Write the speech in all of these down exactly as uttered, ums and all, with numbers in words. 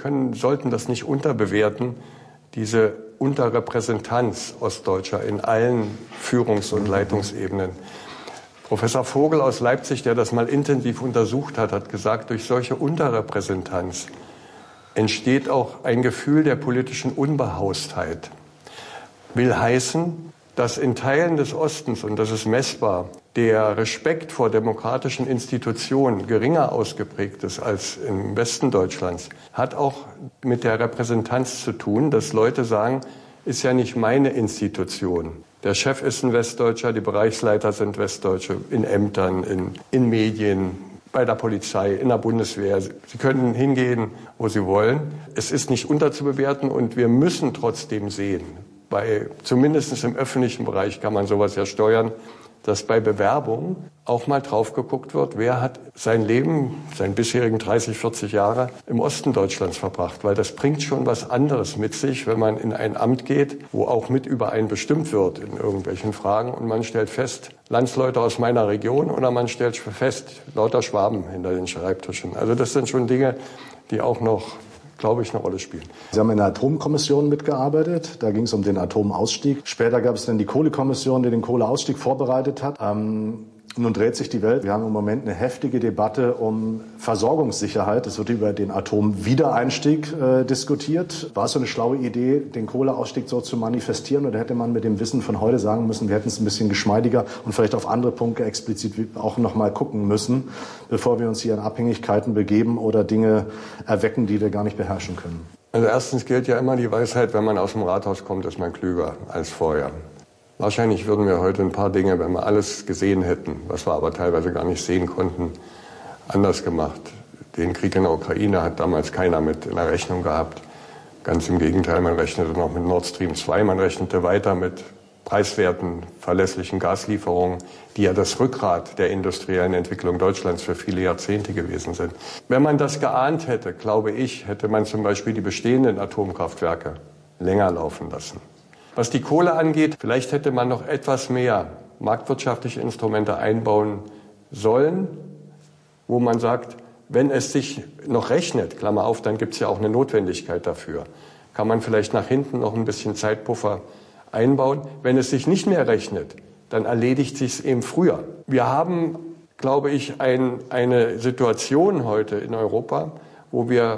können, sollten das nicht unterbewerten, diese Unterrepräsentanz Ostdeutscher in allen Führungs- und Leitungsebenen. Professor Vogel aus Leipzig, der das mal intensiv untersucht hat, hat gesagt, durch solche Unterrepräsentanz entsteht auch ein Gefühl der politischen Unbehaustheit. Will heißen, dass in Teilen des Ostens, und das ist messbar, der Respekt vor demokratischen Institutionen geringer ausgeprägt ist als im Westen Deutschlands, hat auch mit der Repräsentanz zu tun, dass Leute sagen, ist ja nicht meine Institution. Der Chef ist ein Westdeutscher, die Bereichsleiter sind Westdeutsche, in Ämtern, in, in Medien, bei der Polizei, in der Bundeswehr. Sie können hingehen, wo Sie wollen. Es ist nicht unterzubewerten und wir müssen trotzdem sehen, bei, zumindest im öffentlichen Bereich kann man sowas ja steuern, dass bei Bewerbungen auch mal drauf geguckt wird, wer hat sein Leben, seinen bisherigen dreißig, vierzig Jahre im Osten Deutschlands verbracht. Weil das bringt schon was anderes mit sich, wenn man in ein Amt geht, wo auch mit über einen bestimmt wird in irgendwelchen Fragen. Und man stellt fest, Landsleute aus meiner Region, oder man stellt fest, lauter Schwaben hinter den Schreibtischen. Also das sind schon Dinge, die auch noch, glaube ich, eine Rolle spielen. Sie haben in der Atomkommission mitgearbeitet. Da ging es um den Atomausstieg. Später gab es dann die Kohlekommission, die den Kohleausstieg vorbereitet hat. Ähm, nun dreht sich die Welt. Wir haben im Moment eine heftige Debatte um Versorgungssicherheit. Es wird über den Atomwiedereinstieg äh, diskutiert. War es so eine schlaue Idee, den Kohleausstieg so zu manifestieren? Oder hätte man mit dem Wissen von heute sagen müssen, wir hätten es ein bisschen geschmeidiger und vielleicht auf andere Punkte explizit auch noch mal gucken müssen, bevor wir uns hier in Abhängigkeiten begeben oder Dinge erwecken, die wir gar nicht beherrschen können? Also erstens gilt ja immer die Weisheit, wenn man aus dem Rathaus kommt, ist man klüger als vorher. Wahrscheinlich würden wir heute ein paar Dinge, wenn wir alles gesehen hätten, was wir aber teilweise gar nicht sehen konnten, anders gemacht. Den Krieg in der Ukraine hat damals keiner mit in der Rechnung gehabt. Ganz im Gegenteil, man rechnete noch mit Nord Stream zwei, man rechnete weiter mit preiswerten, verlässlichen Gaslieferungen, die ja das Rückgrat der industriellen Entwicklung Deutschlands für viele Jahrzehnte gewesen sind. Wenn man das geahnt hätte, glaube ich, hätte man zum Beispiel die bestehenden Atomkraftwerke länger laufen lassen. Was die Kohle angeht, vielleicht hätte man noch etwas mehr marktwirtschaftliche Instrumente einbauen sollen, wo man sagt, wenn es sich noch rechnet, Klammer auf, dann gibt es ja auch eine Notwendigkeit dafür, kann man vielleicht nach hinten noch ein bisschen Zeitpuffer einbauen. Wenn es sich nicht mehr rechnet, dann erledigt sich es eben früher. Wir haben, glaube ich, ein, eine Situation heute in Europa, wo wir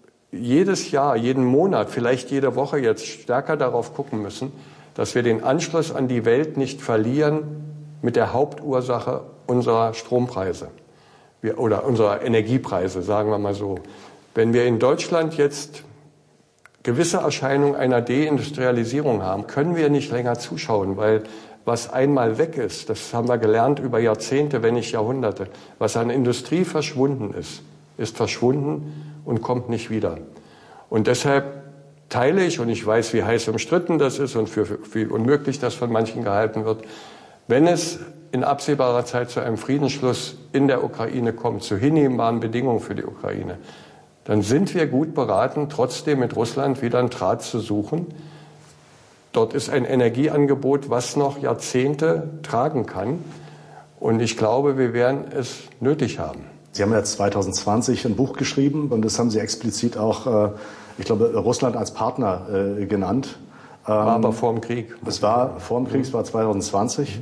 jedes Jahr, jeden Monat, vielleicht jede Woche jetzt stärker darauf gucken müssen, dass wir den Anschluss an die Welt nicht verlieren mit der Hauptursache unserer Strompreise wir, oder unserer Energiepreise, sagen wir mal so. Wenn wir in Deutschland jetzt gewisse Erscheinungen einer Deindustrialisierung haben, können wir nicht länger zuschauen, weil was einmal weg ist, das haben wir gelernt über Jahrzehnte, wenn nicht Jahrhunderte, was an Industrie verschwunden ist, ist verschwunden und kommt nicht wieder. Und deshalb teile ich, und ich weiß, wie heiß umstritten das ist und für, für wie unmöglich das von manchen gehalten wird, wenn es in absehbarer Zeit zu einem Friedensschluss in der Ukraine kommt, zu hinnehmbaren Bedingungen für die Ukraine, dann sind wir gut beraten, trotzdem mit Russland wieder einen Draht zu suchen. Dort ist ein Energieangebot, was noch Jahrzehnte tragen kann. Und ich glaube, wir werden es nötig haben. Sie haben ja zwanzig zwanzig ein Buch geschrieben und das haben Sie explizit auch, ich glaube, Russland als Partner genannt. War aber vor dem Krieg. Es war vor dem Krieg, es war zwanzig zwanzig,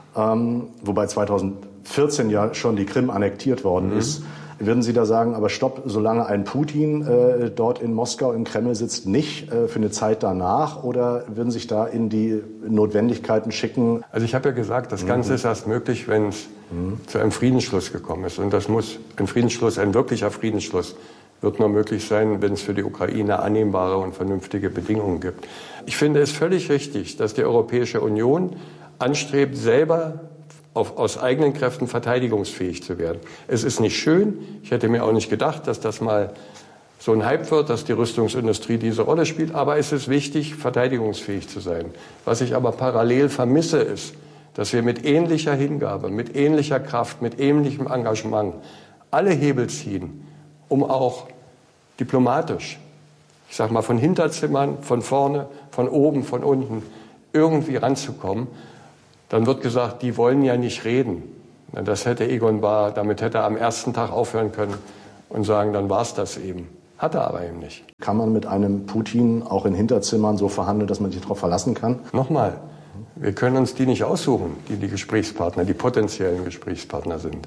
wobei zwanzig vierzehn ja schon die Krim annektiert worden mhm. ist. Würden Sie da sagen, aber stopp, solange ein Putin äh, dort in Moskau im Kreml sitzt, nicht äh, für eine Zeit danach? Oder würden sich da in die Notwendigkeiten schicken? Also ich habe ja gesagt, das Ganze mhm. ist erst möglich, wenn es mhm. zu einem Friedensschluss gekommen ist. Und das muss ein Friedensschluss, ein wirklicher Friedensschluss, wird nur möglich sein, wenn es für die Ukraine annehmbare und vernünftige Bedingungen gibt. Ich finde es völlig richtig, dass die Europäische Union anstrebt, selber Auf, aus eigenen Kräften verteidigungsfähig zu werden. Es ist nicht schön. Ich hätte mir auch nicht gedacht, dass das mal so ein Hype wird, dass die Rüstungsindustrie diese Rolle spielt. Aber es ist wichtig, verteidigungsfähig zu sein. Was ich aber parallel vermisse, ist, dass wir mit ähnlicher Hingabe, mit ähnlicher Kraft, mit ähnlichem Engagement alle Hebel ziehen, um auch diplomatisch, ich sage mal von Hinterzimmern, von vorne, von oben, von unten, irgendwie ranzukommen. Dann wird gesagt, die wollen ja nicht reden. Das hätte Egon Bahr, damit hätte er am ersten Tag aufhören können und sagen, dann war es das eben. Hat er aber eben nicht. Kann man mit einem Putin auch in Hinterzimmern so verhandeln, dass man sich darauf verlassen kann? Nochmal, wir können uns die nicht aussuchen, die die Gesprächspartner, die potenziellen Gesprächspartner sind.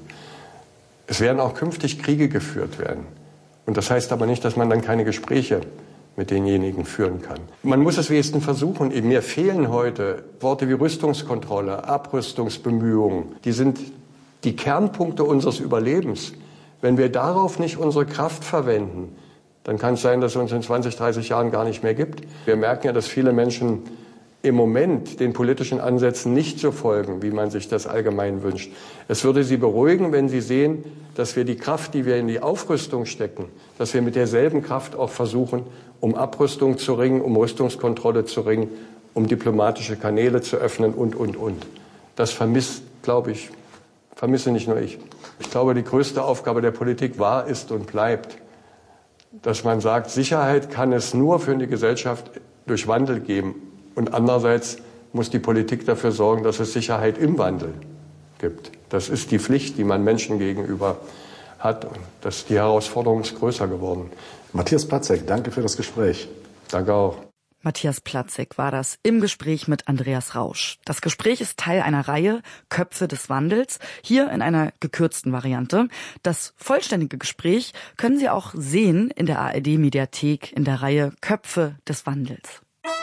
Es werden auch künftig Kriege geführt werden. Und das heißt aber nicht, dass man dann keine Gespräche mit denjenigen führen kann. Man muss es wenigstens versuchen. Mir fehlen heute Worte wie Rüstungskontrolle, Abrüstungsbemühungen. Die sind die Kernpunkte unseres Überlebens. Wenn wir darauf nicht unsere Kraft verwenden, dann kann es sein, dass es uns in zwanzig, dreißig Jahren gar nicht mehr gibt. Wir merken ja, dass viele Menschen im Moment den politischen Ansätzen nicht so folgen, wie man sich das allgemein wünscht. Es würde Sie beruhigen, wenn Sie sehen, dass wir die Kraft, die wir in die Aufrüstung stecken, dass wir mit derselben Kraft auch versuchen, um Abrüstung zu ringen, um Rüstungskontrolle zu ringen, um diplomatische Kanäle zu öffnen und, und, und. Das vermisst, glaube ich, vermisse nicht nur ich. Ich glaube, die größte Aufgabe der Politik war, ist und bleibt, dass man sagt, Sicherheit kann es nur für eine Gesellschaft durch Wandel geben. Und andererseits muss die Politik dafür sorgen, dass es Sicherheit im Wandel gibt. Das ist die Pflicht, die man Menschen gegenüber hat. Und das, die Herausforderung ist größer geworden. Matthias Platzek, danke für das Gespräch. Danke auch. Matthias Platzek war das im Gespräch mit Andreas Rausch. Das Gespräch ist Teil einer Reihe Köpfe des Wandels, hier in einer gekürzten Variante. Das vollständige Gespräch können Sie auch sehen in der A R D-Mediathek in der Reihe Köpfe des Wandels.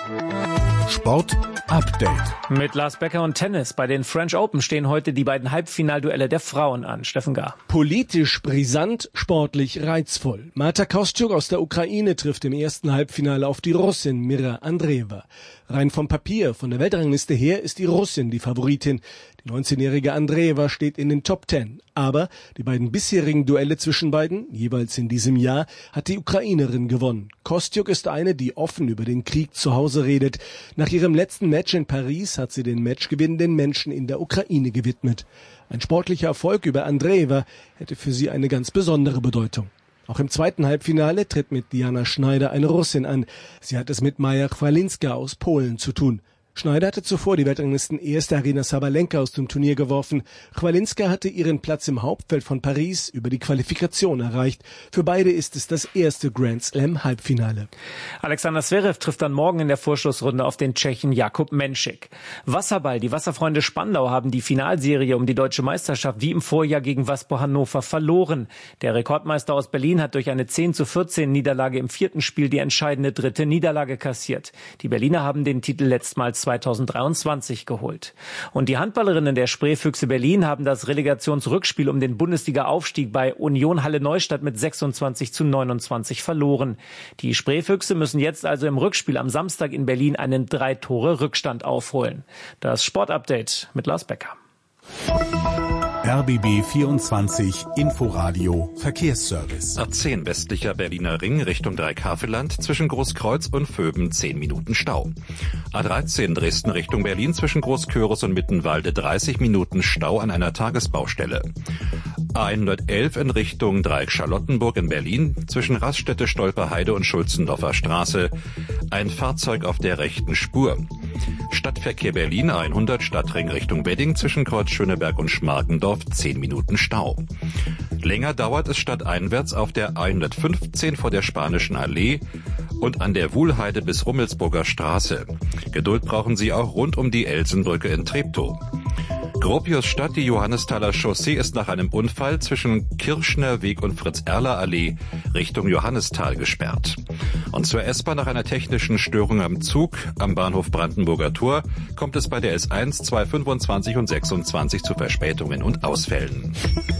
Sport Update. Mit Lars Becker und Tennis. Bei den French Open stehen heute die beiden Halbfinalduelle der Frauen an. Steffen Gar. Politisch brisant, sportlich reizvoll. Marta Kostyuk aus der Ukraine trifft im ersten Halbfinale auf die Russin Mira Andreeva. Rein vom Papier, von der Weltrangliste her, ist die Russin die Favoritin. Die neunzehnjährige Andreeva steht in den Top Ten. Aber die beiden bisherigen Duelle zwischen beiden, jeweils in diesem Jahr, hat die Ukrainerin gewonnen. Kostyuk ist eine, die offen über den Krieg zu Hause redet. Nach ihrem letzten Match in Paris hat sie den Matchgewinn den Menschen in der Ukraine gewidmet. Ein sportlicher Erfolg über Andreeva hätte für sie eine ganz besondere Bedeutung. Auch im zweiten Halbfinale tritt mit Diana Schneider eine Russin an. Sie hat es mit Maja Chwalinska aus Polen zu tun. Schneider hatte zuvor die Weltranglisten erste Aryna Sabalenka aus dem Turnier geworfen. Chwalinska hatte ihren Platz im Hauptfeld von Paris über die Qualifikation erreicht. Für beide ist es das erste Grand Slam Halbfinale. Alexander Zverev trifft dann morgen in der Vorschlussrunde auf den Tschechen Jakub Menšik. Wasserball. Die Wasserfreunde Spandau haben die Finalserie um die deutsche Meisterschaft wie im Vorjahr gegen Waspo Hannover verloren. Der Rekordmeister aus Berlin hat durch eine zehn zu vierzehn Niederlage im vierten Spiel die entscheidende dritte Niederlage kassiert. Die Berliner haben den Titel letztmals zweitausenddreiundzwanzig geholt. Und die Handballerinnen der Spreefüchse Berlin haben das Relegationsrückspiel um den Bundesliga-Aufstieg bei Union Halle Neustadt mit sechsundzwanzig zu neunundzwanzig verloren. Die Spreefüchse müssen jetzt also im Rückspiel am Samstag in Berlin einen Drei-Tore-Rückstand aufholen. Das Sportupdate mit Lars Becker. R B B vierundzwanzig Inforadio Verkehrsservice. A zehn westlicher Berliner Ring Richtung Dreieckhaveland zwischen Großkreuz und Vöben zehn Minuten Stau. A dreizehn Dresden Richtung Berlin zwischen Großköris und Mittenwalde dreißig Minuten Stau an einer Tagesbaustelle. A hundertelf in Richtung Dreieck Charlottenburg in Berlin zwischen Raststätte Stolperheide und Schulzendorfer Straße. Ein Fahrzeug auf der rechten Spur. Stadtverkehr Berlin A hundert Stadtring Richtung Wedding zwischen Kreuz Schöneberg und Schmargendorf zehn Minuten Stau. Länger dauert es stadteinwärts auf der A hundertfünfzehn vor der Spanischen Allee und an der Wuhlheide bis Rummelsburger Straße. Geduld brauchen Sie auch rund um die Elsenbrücke in Treptow. Gropiusstadt, die Johannesthaler Chaussee ist nach einem Unfall zwischen Kirschner Weg und Fritz-Erler-Allee Richtung Johannisthal gesperrt. Und zur S-Bahn nach einer technischen Störung am Zug am Bahnhof Brandenburger Tor kommt es bei der S eins, zwei, fünfundzwanzig und sechsundzwanzig zu Verspätungen und Ausfällen.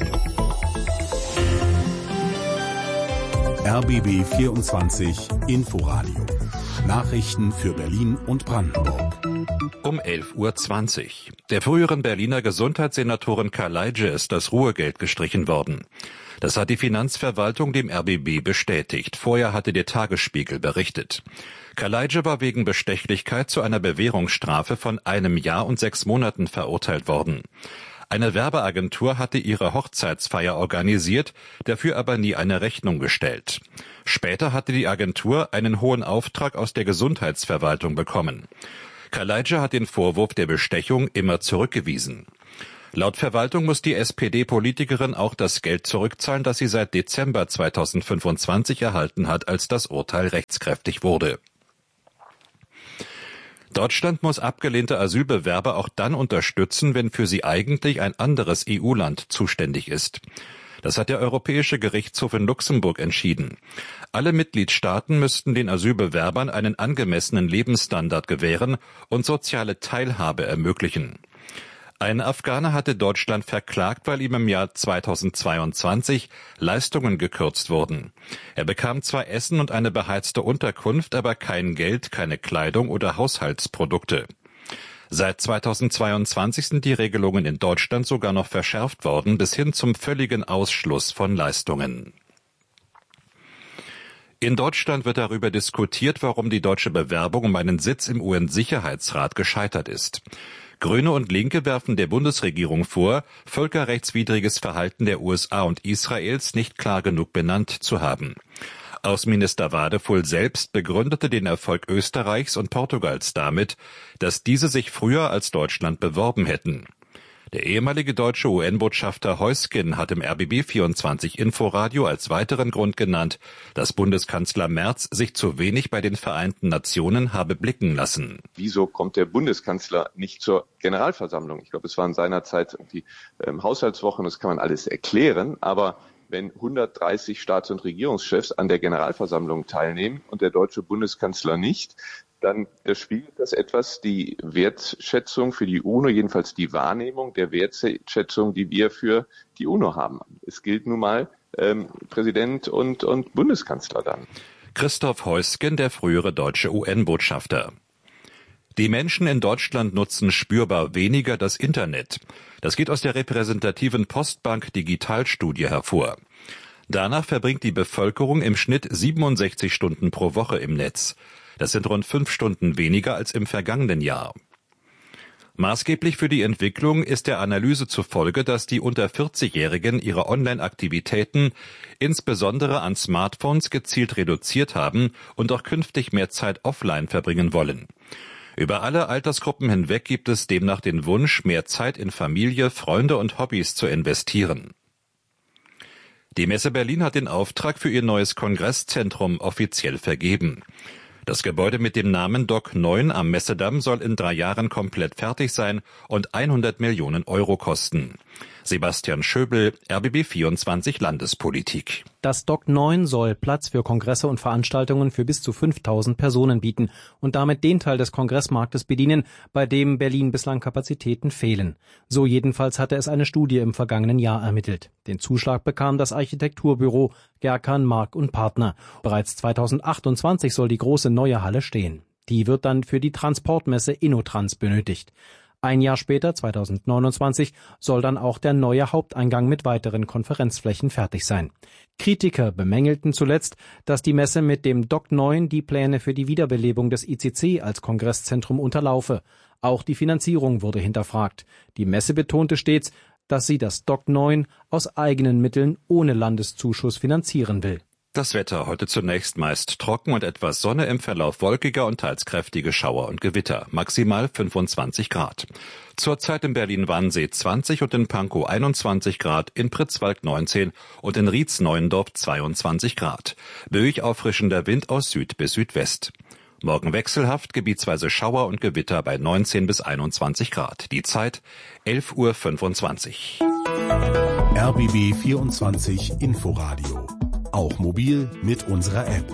R B B vierundzwanzig Inforadio. Nachrichten für Berlin und Brandenburg. Um elf Uhr zwanzig. Der früheren Berliner Gesundheitssenatorin Kaleidje ist das Ruhegeld gestrichen worden. Das hat die Finanzverwaltung dem R B B bestätigt. Vorher hatte der Tagesspiegel berichtet. Kaleidje war wegen Bestechlichkeit zu einer Bewährungsstrafe von einem Jahr und sechs Monaten verurteilt worden. Eine Werbeagentur hatte ihre Hochzeitsfeier organisiert, dafür aber nie eine Rechnung gestellt. Später hatte die Agentur einen hohen Auftrag aus der Gesundheitsverwaltung bekommen. Kaleidje hat den Vorwurf der Bestechung immer zurückgewiesen. Laut Verwaltung muss die S P D-Politikerin auch das Geld zurückzahlen, das sie seit Dezember zweitausendfünfundzwanzig erhalten hat, als das Urteil rechtskräftig wurde. Deutschland muss abgelehnte Asylbewerber auch dann unterstützen, wenn für sie eigentlich ein anderes E U-Land zuständig ist. Das hat der Europäische Gerichtshof in Luxemburg entschieden. Alle Mitgliedstaaten müssten den Asylbewerbern einen angemessenen Lebensstandard gewähren und soziale Teilhabe ermöglichen. Ein Afghaner hatte Deutschland verklagt, weil ihm im Jahr zweitausendzweiundzwanzig Leistungen gekürzt wurden. Er bekam zwar Essen und eine beheizte Unterkunft, aber kein Geld, keine Kleidung oder Haushaltsprodukte. Seit zweitausendzweiundzwanzig sind die Regelungen in Deutschland sogar noch verschärft worden, bis hin zum völligen Ausschluss von Leistungen. In Deutschland wird darüber diskutiert, warum die deutsche Bewerbung um einen Sitz im U N-Sicherheitsrat gescheitert ist. Grüne und Linke werfen der Bundesregierung vor, völkerrechtswidriges Verhalten der U S A und Israels nicht klar genug benannt zu haben. Außenminister Wadefuhl selbst begründete den Erfolg Österreichs und Portugals damit, dass diese sich früher als Deutschland beworben hätten. Der ehemalige deutsche U N-Botschafter Heusgen hat im R B B vierundzwanzig Inforadio als weiteren Grund genannt, dass Bundeskanzler Merz sich zu wenig bei den Vereinten Nationen habe blicken lassen. Wieso kommt der Bundeskanzler nicht zur Generalversammlung? Ich glaube, es waren seinerzeit die ähm, Haushaltswochen, das kann man alles erklären, aber wenn hundertdreißig Staats- und Regierungschefs an der Generalversammlung teilnehmen und der deutsche Bundeskanzler nicht, dann spiegelt das etwas die Wertschätzung für die UNO, jedenfalls die Wahrnehmung der Wertschätzung, die wir für die UNO haben. Es gilt nun mal ähm, Präsident und, und Bundeskanzler dann. Christoph Heusgen, der frühere deutsche U N-Botschafter. Die Menschen in Deutschland nutzen spürbar weniger das Internet. Das geht aus der repräsentativen Postbank Digitalstudie hervor. Danach verbringt die Bevölkerung im Schnitt siebenundsechzig Stunden pro Woche im Netz. Das sind rund fünf Stunden weniger als im vergangenen Jahr. Maßgeblich für die Entwicklung ist der Analyse zufolge, dass die unter vierzig-Jährigen ihre Online-Aktivitäten insbesondere an Smartphones gezielt reduziert haben und auch künftig mehr Zeit offline verbringen wollen. Über alle Altersgruppen hinweg gibt es demnach den Wunsch, mehr Zeit in Familie, Freunde und Hobbys zu investieren. Die Messe Berlin hat den Auftrag für ihr neues Kongresszentrum offiziell vergeben. Das Gebäude mit dem Namen Dock neun am Messedamm soll in drei Jahren komplett fertig sein und hundert Millionen Euro kosten. Sebastian Schöbel, R B B vierundzwanzig Landespolitik. Das Dock neun soll Platz für Kongresse und Veranstaltungen für bis zu fünftausend Personen bieten und damit den Teil des Kongressmarktes bedienen, bei dem Berlin bislang Kapazitäten fehlen. So jedenfalls hatte es eine Studie im vergangenen Jahr ermittelt. Den Zuschlag bekam das Architekturbüro Gerkan, Mark und Partner. Bereits zweitausendachtundzwanzig soll die große neue Halle stehen. Die wird dann für die Transportmesse InnoTrans benötigt. Ein Jahr später, zweitausendneunundzwanzig, soll dann auch der neue Haupteingang mit weiteren Konferenzflächen fertig sein. Kritiker bemängelten zuletzt, dass die Messe mit dem Dock neun die Pläne für die Wiederbelebung des I C C als Kongresszentrum unterlaufe. Auch die Finanzierung wurde hinterfragt. Die Messe betonte stets, dass sie das Dock neun aus eigenen Mitteln ohne Landeszuschuss finanzieren will. Das Wetter heute zunächst meist trocken und etwas Sonne, im Verlauf wolkiger und teils kräftige Schauer und Gewitter. Maximal fünfundzwanzig Grad. Zurzeit in Berlin-Wannsee zwanzig und in Pankow einundzwanzig Grad, in Pritzwalk neunzehn und in Rietz-Neuendorf zweiundzwanzig Grad. Böig auffrischender Wind aus Süd bis Südwest. Morgen wechselhaft, gebietsweise Schauer und Gewitter bei neunzehn bis einundzwanzig Grad. Die Zeit elf Uhr fünfundzwanzig. R B B vierundzwanzig Inforadio. Auch mobil mit unserer App.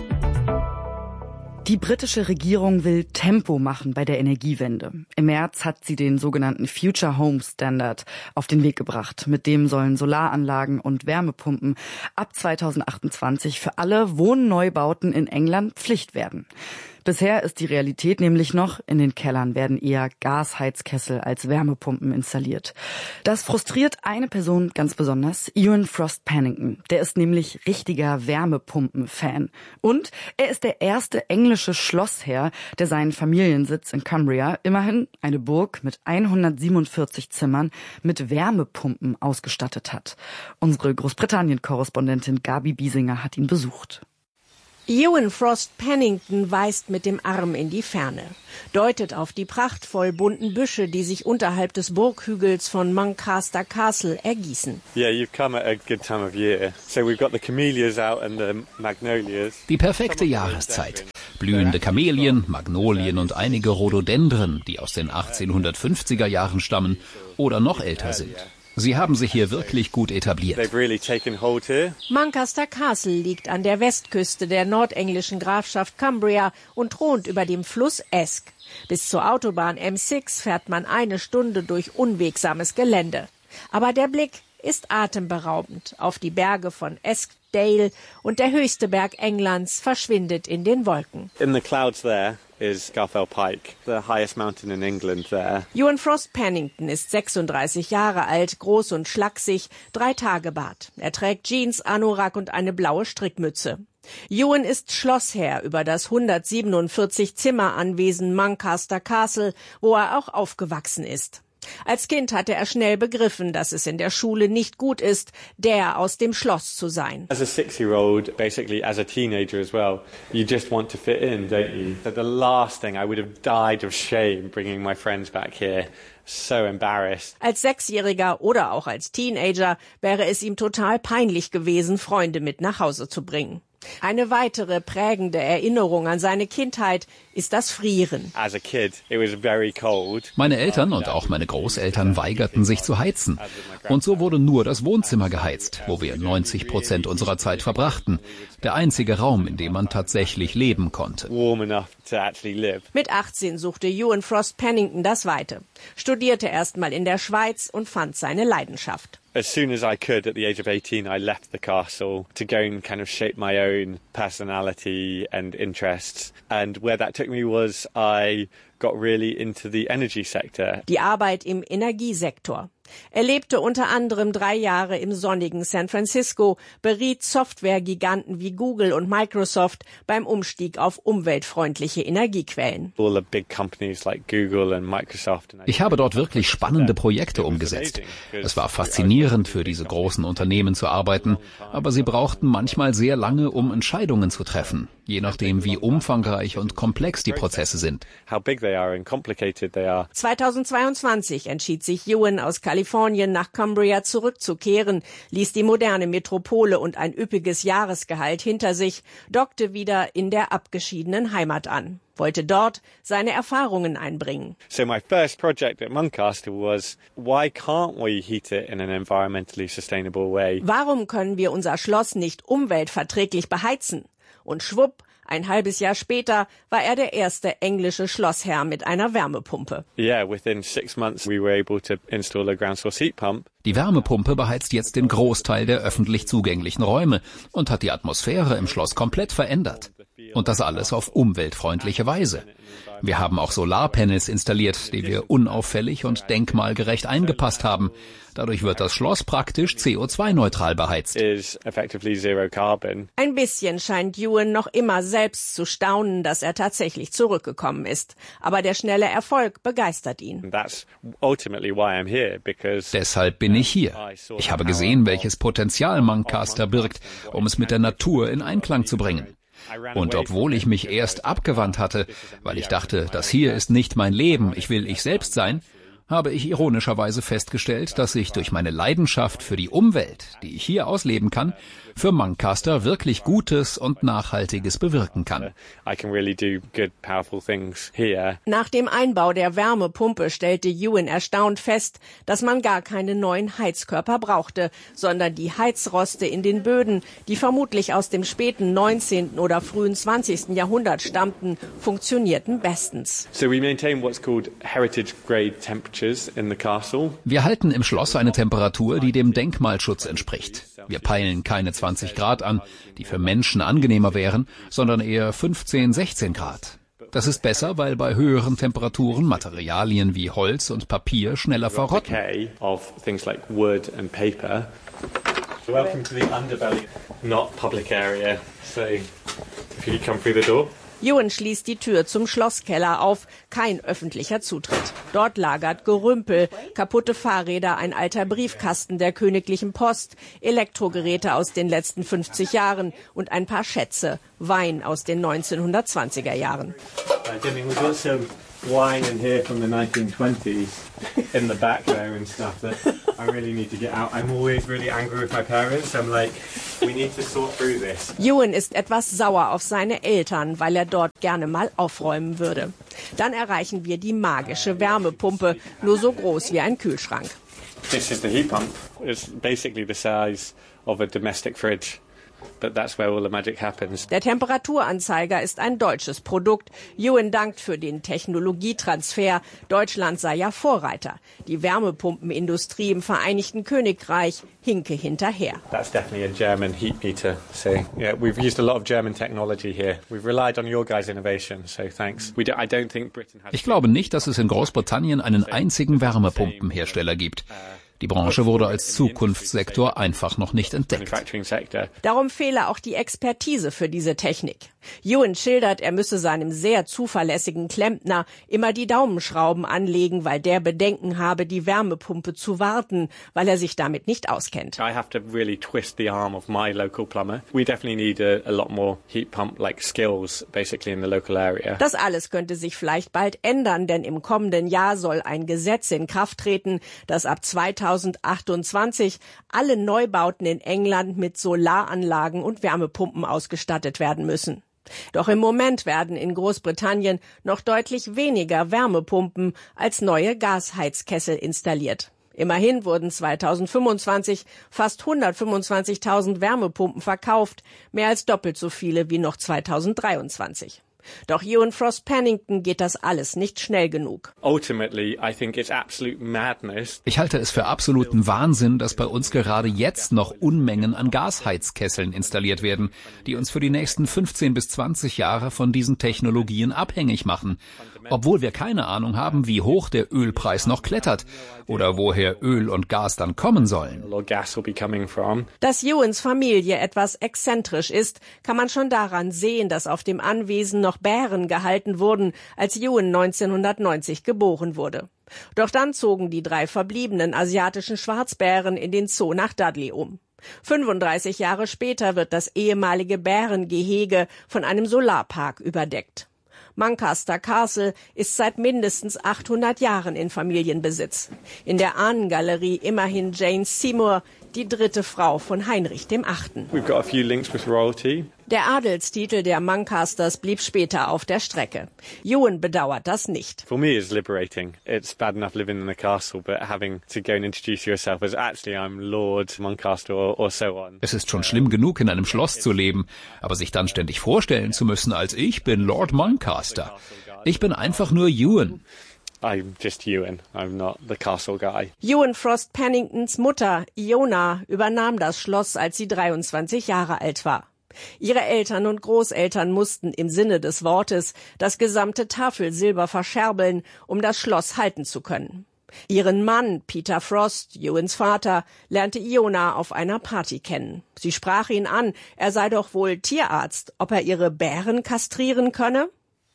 Die britische Regierung will Tempo machen bei der Energiewende. Im März hat sie den sogenannten Future Home Standard auf den Weg gebracht. Mit dem sollen Solaranlagen und Wärmepumpen ab zweitausendachtundzwanzig für alle Wohnneubauten in England Pflicht werden. Bisher ist die Realität nämlich noch, in den Kellern werden eher Gasheizkessel als Wärmepumpen installiert. Das frustriert eine Person ganz besonders, Ewan Frost Pennington. Der ist nämlich richtiger Wärmepumpen-Fan. Und er ist der erste englische Schlossherr, der seinen Familiensitz in Cumbria, immerhin eine Burg mit hundertsiebenundvierzig Zimmern, mit Wärmepumpen ausgestattet hat. Unsere Großbritannien-Korrespondentin Gabi Biesinger hat ihn besucht. Ewan Frost Pennington weist mit dem Arm in die Ferne, deutet auf die prachtvoll bunten Büsche, die sich unterhalb des Burghügels von Muncaster Castle ergießen. Yeah, you've come at a good time of year. So we've got the camellias out and the magnolias. Die perfekte Jahreszeit. Blühende Kamelien, Magnolien und einige Rhododendren, die aus den achtzehnhundertfünfziger Jahren stammen oder noch älter sind. Sie haben sich hier wirklich gut etabliert. Muncaster Castle liegt an der Westküste der nordenglischen Grafschaft Cumbria und thront über dem Fluss Esk. Bis zur Autobahn M sechs fährt man eine Stunde durch unwegsames Gelände. Aber der Blick ist atemberaubend auf die Berge von Eskdale und der höchste Berg Englands verschwindet in den Wolken. In the clouds there is Garfell Pike, the highest mountain in England there. Ewan Frost Pennington ist sechsunddreißig Jahre alt, groß und schlaksig, drei Tage Bart. Er trägt Jeans, Anorak und eine blaue Strickmütze. Ewan ist Schlossherr über das hundertsiebenundvierzig Zimmeranwesen Muncaster Castle, wo er auch aufgewachsen ist. Als Kind hatte er schnell begriffen, dass es in der Schule nicht gut ist, der aus dem Schloss zu sein. As a six-year-old, basically as a teenager as well, you just want to fit in, don't you? So the last thing, I would have died of shame bringing my friends back here. So embarrassed. Als Sechsjähriger oder auch als Teenager wäre es ihm total peinlich gewesen, Freunde mit nach Hause zu bringen. Eine weitere prägende Erinnerung an seine Kindheit ist das Frieren. As a kid, it was very cold. Meine Eltern und auch meine Großeltern weigerten sich zu heizen. Und so wurde nur das Wohnzimmer geheizt, wo wir neunzig Prozent unserer Zeit verbrachten. Der einzige Raum, in dem man tatsächlich leben konnte. Warm enough to actually live. Mit achtzehn suchte Ewan Frost Pennington das Weite, studierte erstmal in der Schweiz und fand seine Leidenschaft. As soon as I could, at the age of eighteen, I left the castle to go and kind of shape my own personality and interests. And where that took me was I got really into the energy sector. Die Arbeit im Energiesektor. Er lebte unter anderem drei Jahre im sonnigen San Francisco, beriet Softwaregiganten wie Google und Microsoft beim Umstieg auf umweltfreundliche Energiequellen. All the big companies like Google and Microsoft. Ich habe dort wirklich spannende Projekte umgesetzt. Es war faszinierend, für diese großen Unternehmen zu arbeiten, aber sie brauchten manchmal sehr lange, um Entscheidungen zu treffen, je nachdem, wie umfangreich und komplex die Prozesse sind. zweitausendzweiundzwanzig entschied sich Ewan aus Kalifornien nach Cumbria zurückzukehren, ließ die moderne Metropole und ein üppiges Jahresgehalt hinter sich, dockte wieder in der abgeschiedenen Heimat an, wollte dort seine Erfahrungen einbringen. So my first project at Muncaster was, why can't we heat it in an environmentally sustainable way? Warum können wir unser Schloss nicht umweltverträglich beheizen? Und schwupp, ein halbes Jahr später war er der erste englische Schlossherr mit einer Wärmepumpe. Yeah, within six months we were able to install a ground source heat pump. Die Wärmepumpe beheizt jetzt den Großteil der öffentlich zugänglichen Räume und hat die Atmosphäre im Schloss komplett verändert. Und das alles auf umweltfreundliche Weise. Wir haben auch Solarpanels installiert, die wir unauffällig und denkmalgerecht eingepasst haben. Dadurch wird das Schloss praktisch C O zwei neutral beheizt. Ein bisschen scheint Ewan noch immer selbst zu staunen, dass er tatsächlich zurückgekommen ist. Aber der schnelle Erfolg begeistert ihn. Deshalb bin ich hier. Ich habe gesehen, welches Potenzial Muncaster birgt, um es mit der Natur in Einklang zu bringen. Und obwohl ich mich erst abgewandt hatte, weil ich dachte, das hier ist nicht mein Leben, ich will ich selbst sein, habe ich ironischerweise festgestellt, dass ich durch meine Leidenschaft für die Umwelt, die ich hier ausleben kann, für Muncaster wirklich Gutes und Nachhaltiges bewirken kann. Nach dem Einbau der Wärmepumpe stellte Ewan erstaunt fest, dass man gar keine neuen Heizkörper brauchte, sondern die Heizroste in den Böden, die vermutlich aus dem späten neunzehnten oder frühen zwanzigsten Jahrhundert stammten, funktionierten bestens. Wir halten im Schloss eine Temperatur, die dem Denkmalschutz entspricht. Wir peilen keine zwanzig Grad an, die für Menschen angenehmer wären, sondern eher fünfzehn, sechzehn Grad. Das ist besser, weil bei höheren Temperaturen Materialien wie Holz und Papier schneller verrotten. Welcome to the underbelly, not public area. So, if you come through the door. Ewan schließt die Tür zum Schlosskeller auf. Kein öffentlicher Zutritt. Dort lagert Gerümpel, kaputte Fahrräder, ein alter Briefkasten der königlichen Post, Elektrogeräte aus den letzten fünfzig Jahren und ein paar Schätze, Wein aus den neunzehnhundertzwanziger Jahren. Wine in here from the nineteen twenties in the back there and stuff that I really need to get out. I'm always really angry with my parents. I'm like, we need to sort through this. Ewan ist etwas sauer auf seine Eltern, weil er dort gerne mal aufräumen würde. Dann erreichen wir die magische Wärmepumpe, nur so groß wie ein Kühlschrank. This is the heat pump. It's basically the size of a domestic fridge. But that's where all the magic happens. Der Temperaturanzeiger ist ein deutsches Produkt. Ewan dankt für den Technologietransfer. Deutschland sei ja Vorreiter. Die Wärmepumpenindustrie im Vereinigten Königreich hinke hinterher. That's definitely a German heat meter. So yeah, we've used a lot of German technology here. We've relied on your guys' innovation. So thanks. We do, I don't think Britain has. Ich glaube nicht, dass es in Großbritannien einen einzigen Wärmepumpenhersteller gibt. Die Branche wurde als Zukunftssektor einfach noch nicht entdeckt. Darum fehle auch die Expertise für diese Technik. Ewan schildert, er müsse seinem sehr zuverlässigen Klempner immer die Daumenschrauben anlegen, weil der Bedenken habe, die Wärmepumpe zu warten, weil er sich damit nicht auskennt. I have to really twist the arm of my local plumber. We definitely need a, a lot more heat pump like skills basically in the local area. Das alles könnte sich vielleicht bald ändern, denn im kommenden Jahr soll ein Gesetz in Kraft treten, das ab zweitausendachtundzwanzig alle Neubauten in England mit Solaranlagen und Wärmepumpen ausgestattet werden müssen. Doch im Moment werden in Großbritannien noch deutlich weniger Wärmepumpen als neue Gasheizkessel installiert. Immerhin wurden zweitausendfünfundzwanzig fast hundertfünfundzwanzigtausend Wärmepumpen verkauft, mehr als doppelt so viele wie noch zweitausenddreiundzwanzig. Doch Ewan Frost Pennington geht das alles nicht schnell genug. Ultimately, I think it's absolute madness. Ich halte es für absoluten Wahnsinn, dass bei uns gerade jetzt noch Unmengen an Gasheizkesseln installiert werden, die uns für die nächsten fünfzehn bis zwanzig Jahre von diesen Technologien abhängig machen, obwohl wir keine Ahnung haben, wie hoch der Ölpreis noch klettert oder woher Öl und Gas dann kommen sollen. Dass Ewans Familie etwas exzentrisch ist, kann man schon daran sehen, dass auf dem Anwesen noch Bären gehalten wurden, als Ewan neunzehnhundertneunzig geboren wurde. Doch dann zogen die drei verbliebenen asiatischen Schwarzbären in den Zoo nach Dudley um. fünfunddreißig Jahre später wird das ehemalige Bärengehege von einem Solarpark überdeckt. Muncaster Castle ist seit mindestens achthundert Jahren in Familienbesitz. In der Ahnengalerie immerhin Jane Seymour, die dritte Frau von Heinrich dem Achten. We've got a few links with royalty. Der Adelstitel der Muncasters blieb später auf der Strecke. Ewan bedauert das nicht. For me it's liberating. It's bad enough living in a castle, but having to go and introduce yourself as actually I'm Lord Muncaster or, or so on. Es ist schon schlimm genug, in einem Schloss zu leben, aber sich dann ständig vorstellen zu müssen, als ich bin Lord Muncaster. Ich bin einfach nur Ewan. I'm just Ewan. I'm not the castle guy. Ewan Frost Penningtons Mutter, Iona, übernahm das Schloss, als sie dreiundzwanzig Jahre alt war. Ihre Eltern und Großeltern mussten im Sinne des Wortes das gesamte Tafelsilber verscherbeln, um das Schloss halten zu können. Ihren Mann, Peter Frost, Ewans Vater, lernte Iona auf einer Party kennen. Sie sprach ihn an, er sei doch wohl Tierarzt, ob er ihre Bären kastrieren könne?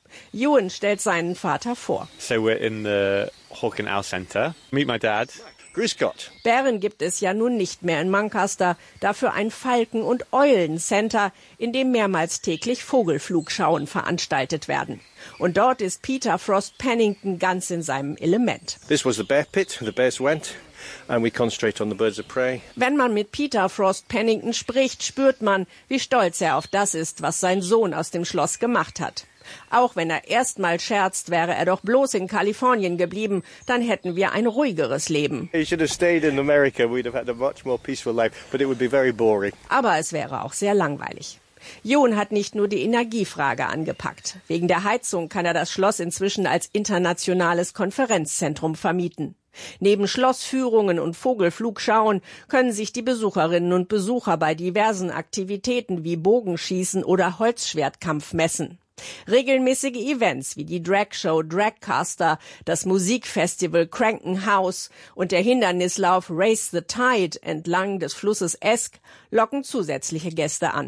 Ewan stellt seinen Vater vor. So we're in the Hawk and Owl Center. Meet my dad. Grüß Gott. Bären gibt es ja nun nicht mehr in Muncaster, dafür ein Falken- und Eulen-Center, in dem mehrmals täglich Vogelflugschauen veranstaltet werden. Und dort ist Peter Frost Pennington ganz in seinem Element. This was the bear pit, the bears went. And we concentrate on the birds of prey. Wenn man mit Peter Frost Pennington spricht, spürt man, wie stolz er auf das ist, was sein Sohn aus dem Schloss gemacht hat. Auch wenn er erstmal scherzt, wäre er doch bloß in Kalifornien geblieben, dann hätten wir ein ruhigeres Leben. He should have stayed in America. We'd have had a much more peaceful life, but it would be very boring. Aber es wäre auch sehr langweilig. Ewan hat nicht nur die Energiefrage angepackt. Wegen der Heizung kann er das Schloss inzwischen als internationales Konferenzzentrum vermieten. Neben Schlossführungen und Vogelflugschauen können sich die Besucherinnen und Besucher bei diversen Aktivitäten wie Bogenschießen oder Holzschwertkampf messen. Regelmäßige Events wie die Dragshow Dragcaster, das Musikfestival Cranken House und der Hindernislauf Race the Tide entlang des Flusses Esk locken zusätzliche Gäste an.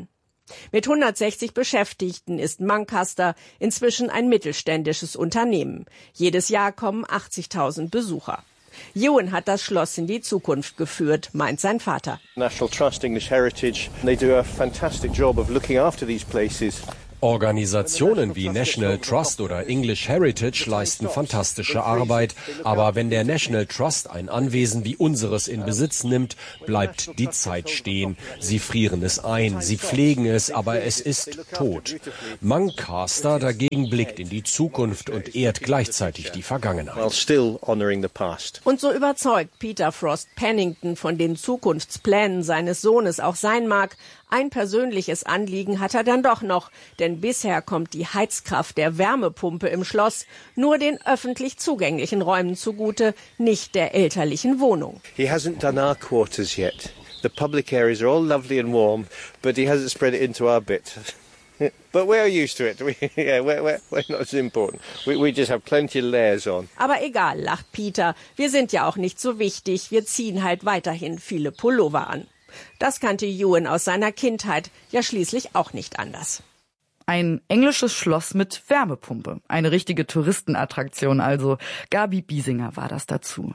Mit hundertsechzig Beschäftigten ist Muncaster inzwischen ein mittelständisches Unternehmen. Jedes Jahr kommen achtzigtausend Besucher. Ewan hat das Schloss in die Zukunft geführt, meint sein Vater. National Trust English Heritage, they do a fantastic job of looking after these places. Organisationen wie National Trust oder English Heritage leisten fantastische Arbeit. Aber wenn der National Trust ein Anwesen wie unseres in Besitz nimmt, bleibt die Zeit stehen. Sie frieren es ein, sie pflegen es, aber es ist tot. Muncaster dagegen blickt in die Zukunft und ehrt gleichzeitig die Vergangenheit. Und so überzeugt Peter Frost Pennington von den Zukunftsplänen seines Sohnes auch sein mag, ein persönliches Anliegen hat er dann doch noch, denn bisher kommt die Heizkraft der Wärmepumpe im Schloss nur den öffentlich zugänglichen Räumen zugute, nicht der elterlichen Wohnung. He hasn't done our quarters yet. The public areas are all lovely and warm, but he hasn't spread it into our bit. But we're used to it. We, yeah, we're, we're, we're not as important. We, we just have plenty of layers on. Aber egal, lacht Peter. Wir sind ja auch nicht so wichtig. Wir ziehen halt weiterhin viele Pullover an. Das kannte Ewan aus seiner Kindheit ja schließlich auch nicht anders. Ein englisches Schloss mit Wärmepumpe. Eine richtige Touristenattraktion also. Gabi Biesinger war das dazu.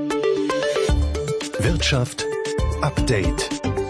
Wirtschaft Update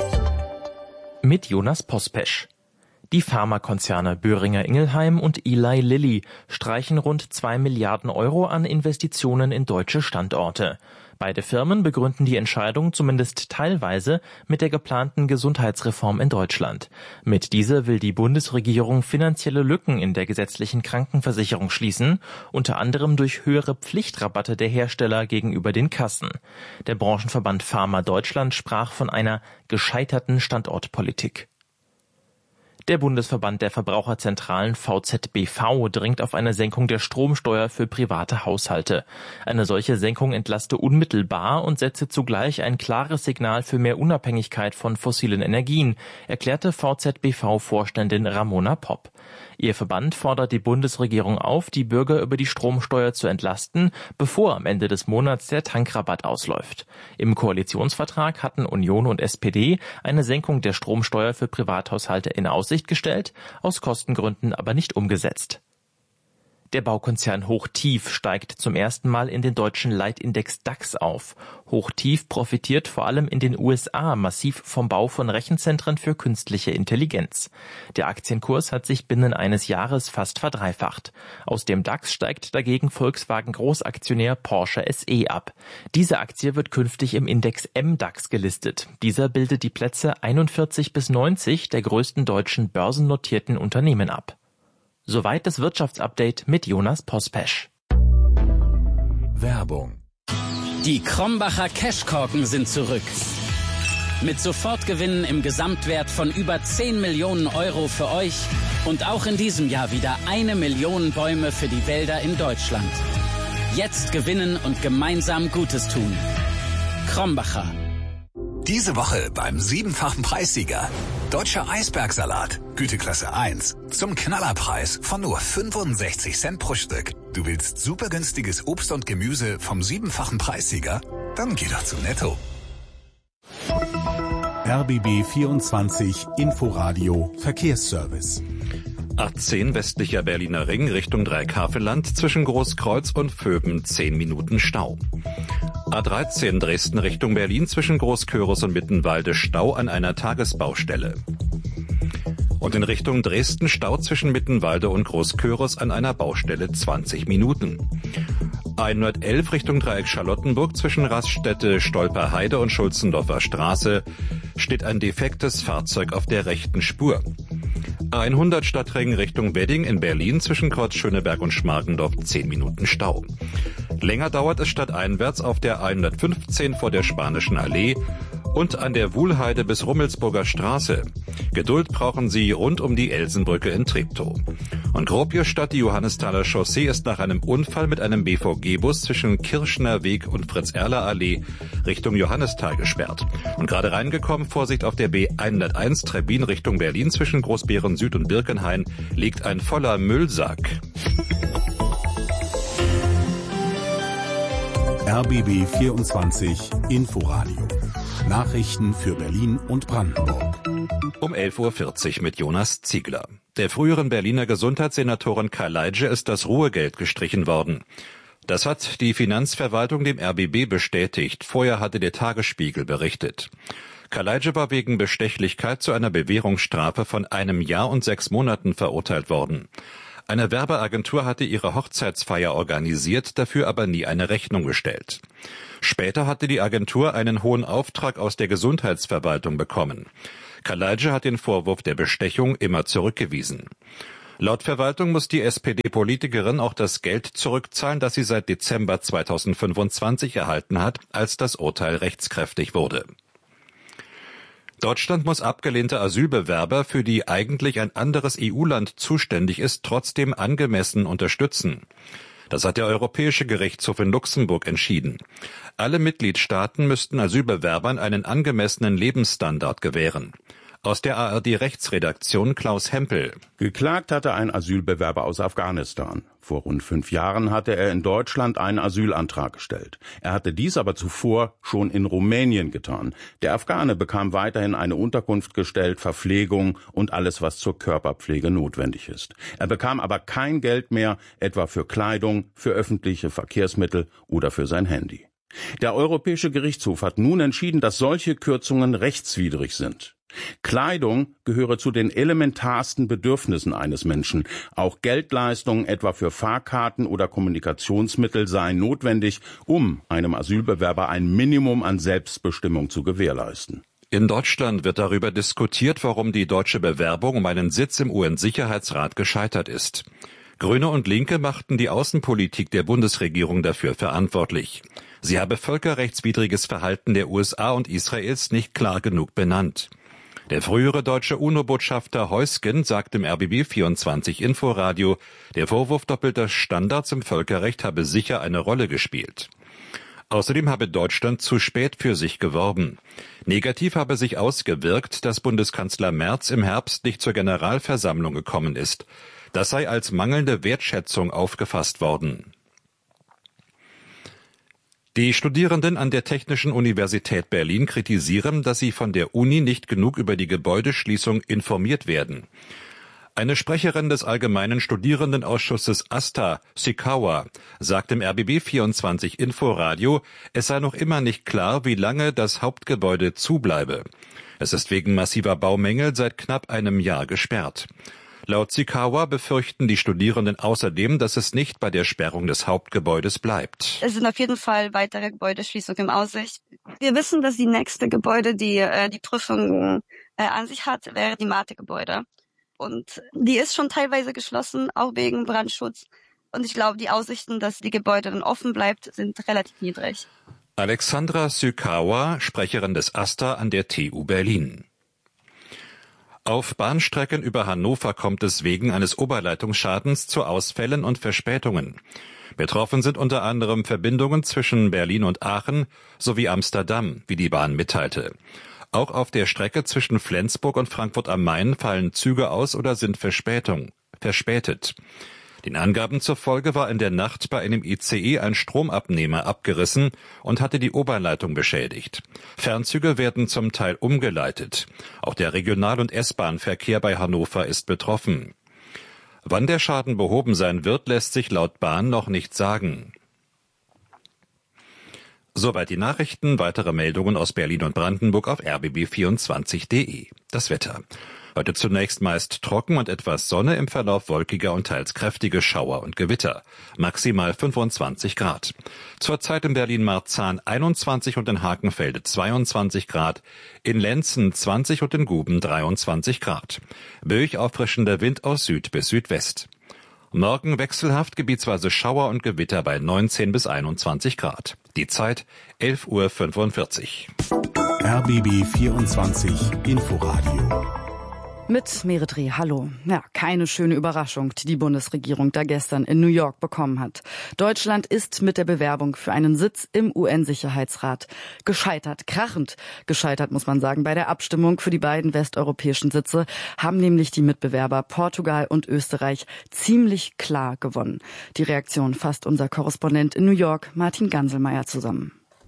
mit Jonas Pospesch. Die Pharmakonzerne Boehringer Ingelheim und Eli Lilly streichen rund zwei Milliarden Euro an Investitionen in deutsche Standorte. Beide Firmen begründen die Entscheidung zumindest teilweise mit der geplanten Gesundheitsreform in Deutschland. Mit dieser will die Bundesregierung finanzielle Lücken in der gesetzlichen Krankenversicherung schließen, unter anderem durch höhere Pflichtrabatte der Hersteller gegenüber den Kassen. Der Branchenverband Pharma Deutschland sprach von einer gescheiterten Standortpolitik. Der Bundesverband der Verbraucherzentralen V Z B V dringt auf eine Senkung der Stromsteuer für private Haushalte. Eine solche Senkung entlaste unmittelbar und setze zugleich ein klares Signal für mehr Unabhängigkeit von fossilen Energien, erklärte V Z B V-Vorständin Ramona Popp. Ihr Verband fordert die Bundesregierung auf, die Bürger über die Stromsteuer zu entlasten, bevor am Ende des Monats der Tankrabatt ausläuft. Im Koalitionsvertrag hatten Union und S P D eine Senkung der Stromsteuer für Privathaushalte in Aussicht gestellt, aus Kostengründen aber nicht umgesetzt. Der Baukonzern Hochtief steigt zum ersten Mal in den deutschen Leitindex DAX auf. Hochtief profitiert vor allem in den U S A massiv vom Bau von Rechenzentren für künstliche Intelligenz. Der Aktienkurs hat sich binnen eines Jahres fast verdreifacht. Aus dem DAX steigt dagegen Volkswagen-Großaktionär Porsche S E ab. Diese Aktie wird künftig im Index M DAX gelistet. Dieser bildet die Plätze einundvierzig bis neunzig der größten deutschen börsennotierten Unternehmen ab. Soweit das Wirtschaftsupdate mit Jonas Pospesch. Werbung. Die Krombacher Cashkorken sind zurück. Mit Sofortgewinnen im Gesamtwert von über zehn Millionen Euro für euch und auch in diesem Jahr wieder eine Million Bäume für die Wälder in Deutschland. Jetzt gewinnen und gemeinsam Gutes tun. Krombacher. Diese Woche beim siebenfachen Preissieger. Deutscher Eisbergsalat, Güteklasse eins. Zum Knallerpreis von nur fünfundsechzig Cent pro Stück. Du willst super günstiges Obst und Gemüse vom siebenfachen Preissieger? Dann geh doch zu Netto. R B B vierundzwanzig Inforadio Verkehrsservice. A zehn westlicher Berliner Ring Richtung Dreikäferland zwischen Großkreuz und Vöben zehn Minuten Stau. A dreizehn Dresden Richtung Berlin zwischen Großkörus und Mittenwalde Stau an einer Tagesbaustelle. Und in Richtung Dresden Stau zwischen Mittenwalde und Großkörus an einer Baustelle zwanzig Minuten. hundertelf Richtung Dreieck Charlottenburg zwischen Raststätte Stolperheide und Schulzendorfer Straße steht ein defektes Fahrzeug auf der rechten Spur. hundert Stadtring Richtung Wedding in Berlin zwischen Kreuz Schöneberg und Schmargendorf zehn Minuten Stau. Länger dauert es stadteinwärts auf der hundertfünfzehn vor der Spanischen Allee und an der Wuhlheide bis Rummelsburger Straße. Geduld brauchen Sie rund um die Elsenbrücke in Treptow. Und Gropiusstadt, die Johannesthaler Chaussee ist nach einem Unfall mit einem B V G-Bus zwischen Kirschner Weg und Fritz-Erler-Allee Richtung Johannisthal gesperrt. Und gerade reingekommen, Vorsicht auf der B hunderteins Trebbin Richtung Berlin zwischen Großbeeren Süd und Birkenhain liegt ein voller Müllsack. R B B vierundzwanzig Inforadio. Nachrichten für Berlin und Brandenburg. Um elf Uhr vierzig mit Jonas Ziegler. Der früheren Berliner Gesundheitssenatorin Kaleidje ist das Ruhegeld gestrichen worden. Das hat die Finanzverwaltung dem R B B bestätigt. Vorher hatte der Tagesspiegel berichtet. Kaleidje war wegen Bestechlichkeit zu einer Bewährungsstrafe von einem Jahr und sechs Monaten verurteilt worden. Eine Werbeagentur hatte ihre Hochzeitsfeier organisiert, dafür aber nie eine Rechnung gestellt. Später hatte die Agentur einen hohen Auftrag aus der Gesundheitsverwaltung bekommen. Kaleidje hat den Vorwurf der Bestechung immer zurückgewiesen. Laut Verwaltung muss die S P D-Politikerin auch das Geld zurückzahlen, das sie seit Dezember zweitausendfünfundzwanzig erhalten hat, als das Urteil rechtskräftig wurde. Deutschland muss abgelehnte Asylbewerber, für die eigentlich ein anderes E U-Land zuständig ist, trotzdem angemessen unterstützen. Das hat der Europäische Gerichtshof in Luxemburg entschieden. Alle Mitgliedstaaten müssten Asylbewerbern einen angemessenen Lebensstandard gewähren. Aus der A R D-Rechtsredaktion Klaus Hempel. Geklagt hatte ein Asylbewerber aus Afghanistan. Vor rund fünf Jahren hatte er in Deutschland einen Asylantrag gestellt. Er hatte dies aber zuvor schon in Rumänien getan. Der Afghane bekam weiterhin eine Unterkunft gestellt, Verpflegung und alles, was zur Körperpflege notwendig ist. Er bekam aber kein Geld mehr, etwa für Kleidung, für öffentliche Verkehrsmittel oder für sein Handy. Der Europäische Gerichtshof hat nun entschieden, dass solche Kürzungen rechtswidrig sind. Kleidung gehöre zu den elementarsten Bedürfnissen eines Menschen. Auch Geldleistungen, etwa für Fahrkarten oder Kommunikationsmittel, seien notwendig, um einem Asylbewerber ein Minimum an Selbstbestimmung zu gewährleisten. In Deutschland wird darüber diskutiert, warum die deutsche Bewerbung um einen Sitz im U N-Sicherheitsrat gescheitert ist. Grüne und Linke machten die Außenpolitik der Bundesregierung dafür verantwortlich. Sie habe völkerrechtswidriges Verhalten der U S A und Israels nicht klar genug benannt. Der frühere deutsche UNO-Botschafter Heusgen sagt im R B B vierundzwanzig Inforadio, der Vorwurf doppelter Standards im Völkerrecht habe sicher eine Rolle gespielt. Außerdem habe Deutschland zu spät für sich geworben. Negativ habe sich ausgewirkt, dass Bundeskanzler Merz im Herbst nicht zur Generalversammlung gekommen ist. Das sei als mangelnde Wertschätzung aufgefasst worden. Die Studierenden an der Technischen Universität Berlin kritisieren, dass sie von der Uni nicht genug über die Gebäudeschließung informiert werden. Eine Sprecherin des Allgemeinen Studierendenausschusses AStA, Sikawa, sagt im R B B vierundzwanzig Inforadio, es sei noch immer nicht klar, wie lange das Hauptgebäude zubleibe. Es ist wegen massiver Baumängel seit knapp einem Jahr gesperrt. Laut Sikawa befürchten die Studierenden außerdem, dass es nicht bei der Sperrung des Hauptgebäudes bleibt. Es sind auf jeden Fall weitere Gebäudeschließungen im Aussicht. Wir wissen, dass die nächste Gebäude, die äh, die Prüfung äh, an sich hat, wäre die Mate-Gebäude. Und die ist schon teilweise geschlossen, auch wegen Brandschutz. Und ich glaube, die Aussichten, dass die Gebäude dann offen bleibt, sind relativ niedrig. Alexandra Sikawa, Sprecherin des AStA an der T U Berlin. Auf Bahnstrecken über Hannover kommt es wegen eines Oberleitungsschadens zu Ausfällen und Verspätungen. Betroffen sind unter anderem Verbindungen zwischen Berlin und Aachen sowie Amsterdam, wie die Bahn mitteilte. Auch auf der Strecke zwischen Flensburg und Frankfurt am Main fallen Züge aus oder sind Verspätung, verspätet. Den Angaben zufolge war in der Nacht bei einem I C E ein Stromabnehmer abgerissen und hatte die Oberleitung beschädigt. Fernzüge werden zum Teil umgeleitet. Auch der Regional- und S-Bahn-Verkehr bei Hannover ist betroffen. Wann der Schaden behoben sein wird, lässt sich laut Bahn noch nicht sagen. Soweit die Nachrichten. Weitere Meldungen aus Berlin und Brandenburg auf r b b vierundzwanzig punkt de. Das Wetter. Heute zunächst meist trocken und etwas Sonne, im Verlauf wolkiger und teils kräftige Schauer und Gewitter. Maximal fünfundzwanzig Grad. Zurzeit in Berlin-Marzahn einundzwanzig und in Hakenfelde zweiundzwanzig Grad, in Lenzen zwanzig und in Guben dreiundzwanzig Grad. Böig auffrischender Wind aus Süd bis Südwest. Morgen wechselhaft, gebietsweise Schauer und Gewitter bei neunzehn bis einundzwanzig Grad. Die Zeit elf Uhr fünfundvierzig. R B B vierundzwanzig Inforadio. Mit Meretri, hallo. Ja, keine schöne Überraschung, die die Bundesregierung da gestern in New York bekommen hat. Deutschland ist mit der Bewerbung für einen Sitz im U N-Sicherheitsrat gescheitert. Krachend gescheitert, muss man sagen. Bei der Abstimmung für die beiden westeuropäischen Sitze haben nämlich die Mitbewerber Portugal und Österreich ziemlich klar gewonnen. Die Reaktion fasst unser Korrespondent in New York, Martin Ganselmeier, zusammen.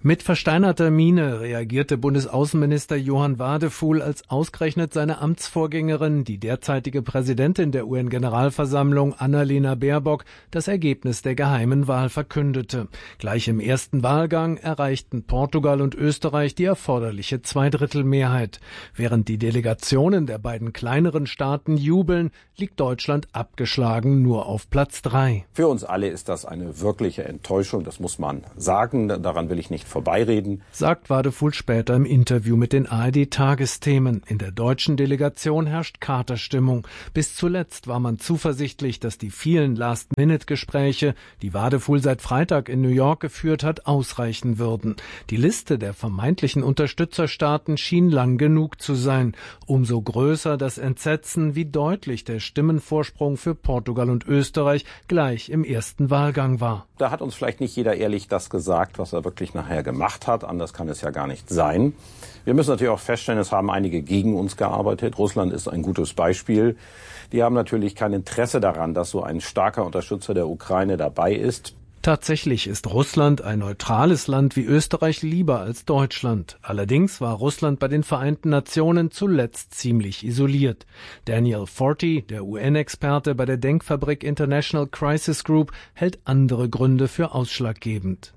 Mit versteinerter Miene reagierte Bundesaußenminister Johann Wadefuhl, als ausgerechnet seine Amtsvorgängerin, die derzeitige Präsidentin der U N-Generalversammlung Annalena Baerbock, das Ergebnis der geheimen Wahl verkündete. Gleich im ersten Wahlgang erreichten Portugal und Österreich die erforderliche Zweidrittelmehrheit. Während die Delegationen der beiden kleineren Staaten jubeln, liegt Deutschland abgeschlagen nur auf Platz drei. Für uns alle ist das eine wirkliche Enttäuschung, das muss man sagen. Daran will ich nicht vorbeireden, sagt Wadefuhl später im Interview mit den A R D-Tagesthemen. In der deutschen Delegation herrscht Katerstimmung. Bis zuletzt war man zuversichtlich, dass die vielen Last-Minute-Gespräche, die Wadefuhl seit Freitag in New York geführt hat, ausreichen würden. Die Liste der vermeintlichen Unterstützerstaaten schien lang genug zu sein. Umso größer das Entsetzen, wie deutlich der Stimmenvorsprung für Portugal und Österreich gleich im ersten Wahlgang war. Da hat uns vielleicht nicht jeder ehrlich das gesagt, was er wirklich nachher gemacht hat. Anders kann es ja gar nicht sein. Wir müssen natürlich auch feststellen, es haben einige gegen uns gearbeitet. Russland ist ein gutes Beispiel. Die haben natürlich kein Interesse daran, dass so ein starker Unterstützer der Ukraine dabei ist. Tatsächlich ist Russland ein neutrales Land wie Österreich lieber als Deutschland. Allerdings war Russland bei den Vereinten Nationen zuletzt ziemlich isoliert. Daniel Forti, der U N-Experte bei der Denkfabrik International Crisis Group, hält andere Gründe für ausschlaggebend.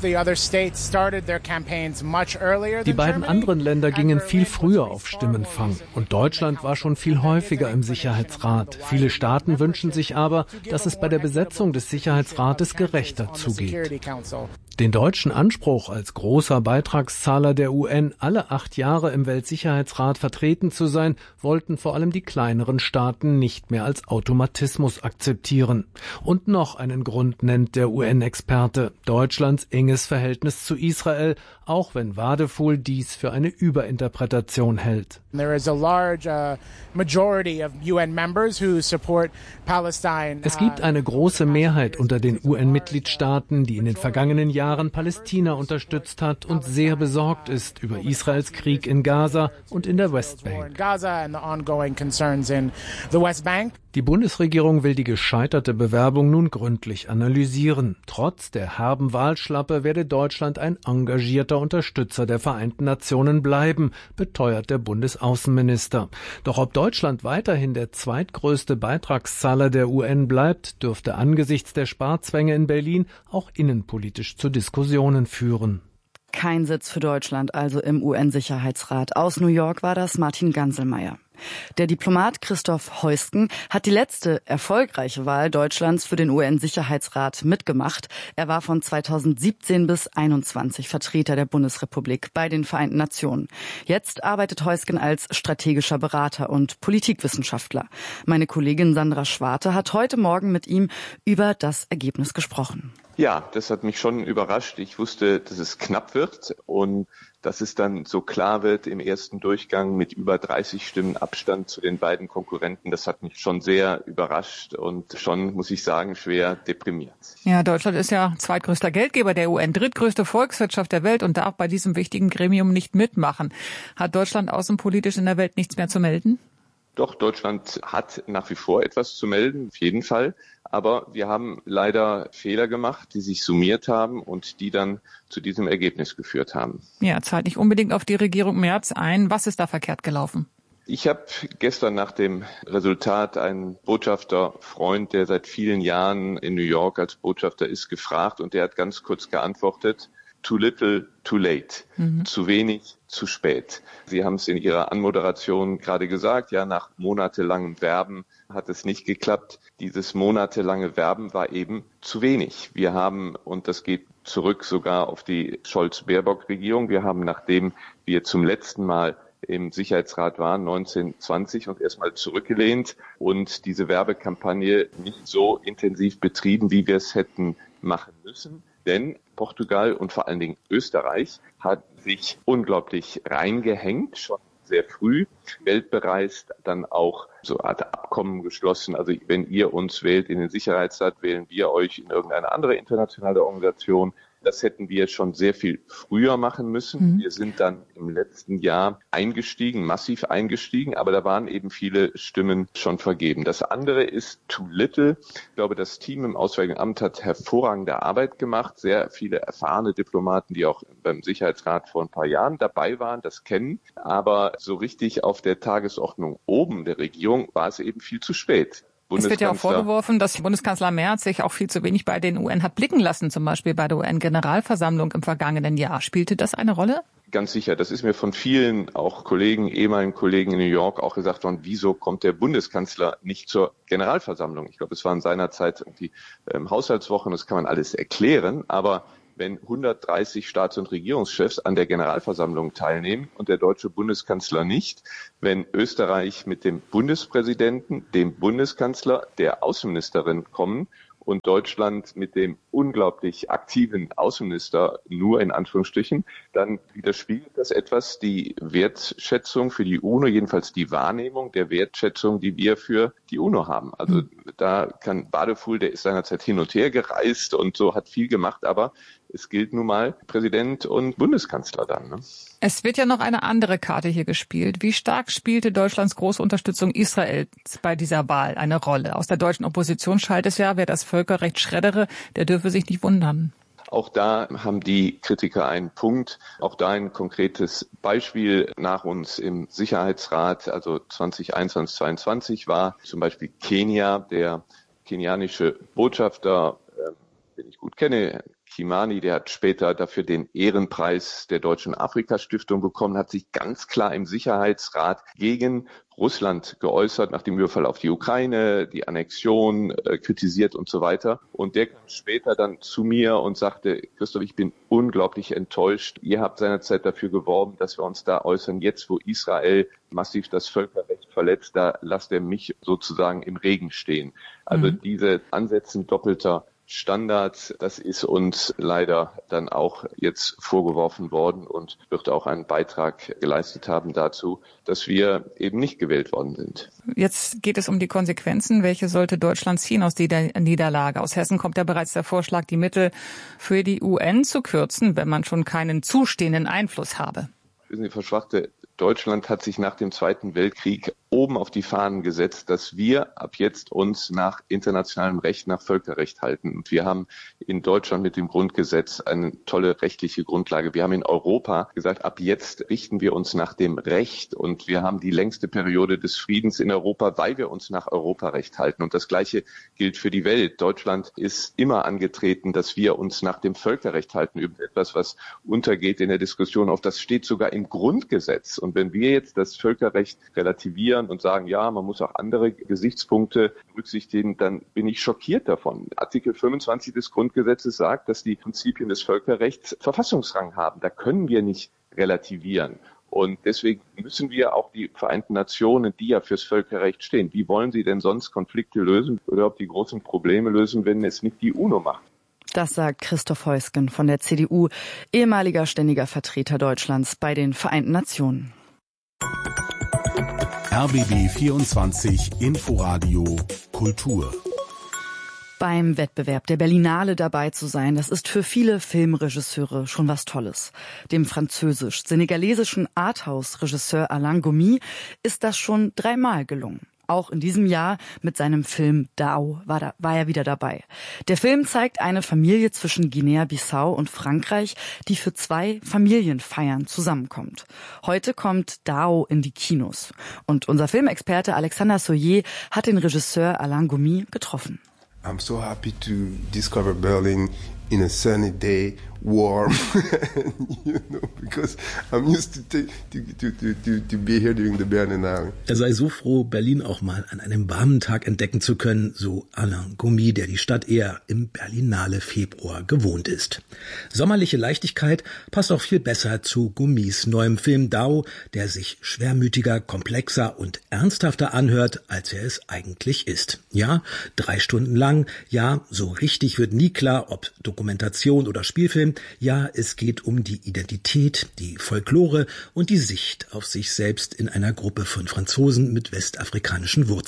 Die beiden anderen Länder gingen viel früher auf Stimmenfang und Deutschland war schon viel häufiger im Sicherheitsrat. Viele Staaten wünschen sich aber, dass es bei der Besetzung des Sicherheitsrates gerechter zugeht. Den deutschen Anspruch, als großer Beitragszahler der U N alle acht Jahre im Weltsicherheitsrat vertreten zu sein, wollten vor allem die kleineren Staaten nicht mehr als Automatismus akzeptieren. Und noch einen Grund nennt der U N-Experte: Deutschlands enges Verhältnis zu Israel, auch wenn Wadefuhl dies für eine Überinterpretation hält. Es gibt eine große Mehrheit unter den U N-Mitgliedstaaten, die in den vergangenen Jahren Palästina unterstützt hat und sehr besorgt ist über Israels Krieg in Gaza und in der Westbank. Die Bundesregierung will die gescheiterte Bewerbung nun gründlich analysieren. Trotz der herben Wahlschlappe werde Deutschland ein engagierter Unterstützer der Vereinten Nationen bleiben, beteuert der Bundesaußenminister. Doch ob Deutschland weiterhin der zweitgrößte Beitragszahler der U N bleibt, dürfte angesichts der Sparzwänge in Berlin auch innenpolitisch zu Diskussionen führen. Kein Sitz für Deutschland also im U N-Sicherheitsrat. Aus New York war das Martin Ganselmeier. Der Diplomat Christoph Heusken hat die letzte erfolgreiche Wahl Deutschlands für den U N-Sicherheitsrat mitgemacht. Er war von zweitausendsiebzehn bis einundzwanzig Vertreter der Bundesrepublik bei den Vereinten Nationen. Jetzt arbeitet Heusken als strategischer Berater und Politikwissenschaftler. Meine Kollegin Sandra Schwarte hat heute Morgen mit ihm über das Ergebnis gesprochen. Ja, das hat mich schon überrascht. Ich wusste, dass es knapp wird und dass es dann so klar wird im ersten Durchgang mit über dreißig Stimmen Abstand zu den beiden Konkurrenten. Das hat mich schon sehr überrascht und schon, muss ich sagen, schwer deprimiert. Ja, Deutschland ist ja zweitgrößter Geldgeber der U N, drittgrößte Volkswirtschaft der Welt und darf bei diesem wichtigen Gremium nicht mitmachen. Hat Deutschland außenpolitisch in der Welt nichts mehr zu melden? Doch, Deutschland hat nach wie vor etwas zu melden, auf jeden Fall. Aber wir haben leider Fehler gemacht, die sich summiert haben und die dann zu diesem Ergebnis geführt haben. Ja, zahlt nicht unbedingt auf die Regierung Merz ein. Was ist da verkehrt gelaufen? Ich habe gestern nach dem Resultat einen Botschafterfreund, der seit vielen Jahren in New York als Botschafter ist, gefragt und der hat ganz kurz geantwortet: Too little, too late. Mhm. Zu wenig, zu spät. Sie haben es in Ihrer Anmoderation gerade gesagt, ja, nach monatelangem Werben hat es nicht geklappt. Dieses monatelange Werben war eben zu wenig. Wir haben, und das geht zurück sogar auf die Scholz-Baerbock-Regierung, wir haben, nachdem wir zum letzten Mal im Sicherheitsrat waren, neunzehn zwanzig, und erstmal zurückgelehnt und diese Werbekampagne nicht so intensiv betrieben, wie wir es hätten machen müssen. Denn Portugal und vor allen Dingen Österreich hat sich unglaublich reingehängt, schon sehr früh, Welt bereist, dann auch so eine Art Abkommen geschlossen. Also wenn ihr uns wählt in den Sicherheitsrat, wählen wir euch in irgendeine andere internationale Organisation. Das hätten wir schon sehr viel früher machen müssen. Mhm. Wir sind dann im letzten Jahr eingestiegen, massiv eingestiegen, aber da waren eben viele Stimmen schon vergeben. Das andere ist too little. Ich glaube, das Team im Auswärtigen Amt hat hervorragende Arbeit gemacht. Sehr viele erfahrene Diplomaten, die auch beim Sicherheitsrat vor ein paar Jahren dabei waren, das kennen. Aber so richtig auf der Tagesordnung oben der Regierung war es eben viel zu spät. Es wird ja auch vorgeworfen, dass Bundeskanzler Merz sich auch viel zu wenig bei den U N hat blicken lassen, zum Beispiel bei der U N-Generalversammlung im vergangenen Jahr. Spielte das eine Rolle? Ganz sicher. Das ist mir von vielen auch Kollegen, ehemaligen Kollegen in New York auch gesagt worden, wieso kommt der Bundeskanzler nicht zur Generalversammlung? Ich glaube, es waren seinerzeit irgendwie ähm, Haushaltswochen, das kann man alles erklären, aber wenn hundertdreißig Staats- und Regierungschefs an der Generalversammlung teilnehmen und der deutsche Bundeskanzler nicht, wenn Österreich mit dem Bundespräsidenten, dem Bundeskanzler, der Außenministerin kommen und Deutschland mit dem unglaublich aktiven Außenminister nur in Anführungsstrichen, dann widerspiegelt das etwas die Wertschätzung für die UNO, jedenfalls die Wahrnehmung der Wertschätzung, die wir für die UNO haben. Also da kann Badefuhl, der ist seinerzeit hin und her gereist und so, hat viel gemacht, aber es gilt nun mal Präsident und Bundeskanzler dann. Ne? Es wird ja noch eine andere Karte hier gespielt. Wie stark spielte Deutschlands große Unterstützung Israels bei dieser Wahl eine Rolle? Aus der deutschen Opposition schallt es ja, wer das Völkerrecht schreddere, der dürfe sich nicht wundern. Auch da haben die Kritiker einen Punkt. Auch da ein konkretes Beispiel nach uns im Sicherheitsrat, also zwanzig einundzwanzig, zweiundzwanzig war zum Beispiel Kenia, der kenianische Botschafter, äh, den ich gut kenne, Kimani, der hat später dafür den Ehrenpreis der Deutschen Afrika-Stiftung bekommen, hat sich ganz klar im Sicherheitsrat gegen Russland geäußert, nach dem Überfall auf die Ukraine, die Annexion äh, kritisiert und so weiter. Und der kam später dann zu mir und sagte, Christoph, ich bin unglaublich enttäuscht. Ihr habt seinerzeit dafür geworben, dass wir uns da äußern. Jetzt, wo Israel massiv das Völkerrecht verletzt, da lasst er mich sozusagen im Regen stehen. Also mhm. diese Ansätze doppelter Standard, das ist uns leider dann auch jetzt vorgeworfen worden und wird auch einen Beitrag geleistet haben dazu, dass wir eben nicht gewählt worden sind. Jetzt geht es um die Konsequenzen. Welche sollte Deutschland ziehen aus dieser Niederlage? Aus Hessen kommt ja bereits der Vorschlag, die Mittel für die U N zu kürzen, wenn man schon keinen zustehenden Einfluss habe. Wissen Sie, Frau Schwachte, Deutschland hat sich nach dem Zweiten Weltkrieg oben auf die Fahnen gesetzt, dass wir ab jetzt uns nach internationalem Recht, nach Völkerrecht halten. Und wir haben in Deutschland mit dem Grundgesetz eine tolle rechtliche Grundlage. Wir haben in Europa gesagt, ab jetzt richten wir uns nach dem Recht. Und wir haben die längste Periode des Friedens in Europa, weil wir uns nach Europarecht halten. Und das Gleiche gilt für die Welt. Deutschland ist immer angetreten, dass wir uns nach dem Völkerrecht halten, über etwas, was untergeht in der Diskussion. Auf das steht sogar im Grundgesetz. Und wenn wir jetzt das Völkerrecht relativieren und sagen, ja, man muss auch andere Gesichtspunkte berücksichtigen, dann bin ich schockiert davon. Artikel fünfundzwanzig des Grundgesetzes sagt, dass die Prinzipien des Völkerrechts Verfassungsrang haben. Da können wir nicht relativieren. Und deswegen müssen wir auch die Vereinten Nationen, die ja fürs Völkerrecht stehen, wie wollen sie denn sonst Konflikte lösen oder ob die großen Probleme lösen, wenn es nicht die UNO macht? Das sagt Christoph Heusgen von der C D U, ehemaliger ständiger Vertreter Deutschlands bei den Vereinten Nationen. R B B vierundzwanzig Inforadio Kultur. Beim Wettbewerb der Berlinale dabei zu sein, das ist für viele Filmregisseure schon was Tolles. Dem französisch-senegalesischen Arthouse-Regisseur Alain Gomis ist das schon dreimal gelungen. Auch in diesem Jahr mit seinem Film Dao war, da, war er wieder dabei. Der Film zeigt eine Familie zwischen Guinea-Bissau und Frankreich, die für zwei Familienfeiern zusammenkommt. Heute kommt Dao in die Kinos. Und unser Filmexperte Alexander Soyer hat den Regisseur Alain Gomis getroffen. I'm so happy to discover Berlin in a sunny day, warm, you know, because I'm used to, take, to, to, to, to be here during the Berlinale. Er sei so froh, Berlin auch mal an einem warmen Tag entdecken zu können, so Alain Gomis, der die Stadt eher im Berlinale Februar gewohnt ist. Sommerliche Leichtigkeit passt auch viel besser zu Gomis neuem Film Dao, der sich schwermütiger, komplexer und ernsthafter anhört, als er es eigentlich ist. Ja, drei Stunden lang, ja, so richtig wird nie klar, ob Dokumentation oder Spielfilm. Ja, es geht um die Identität, die Folklore und die Sicht auf sich selbst in einer Gruppe von Franzosen mit westafrikanischen Wurzeln.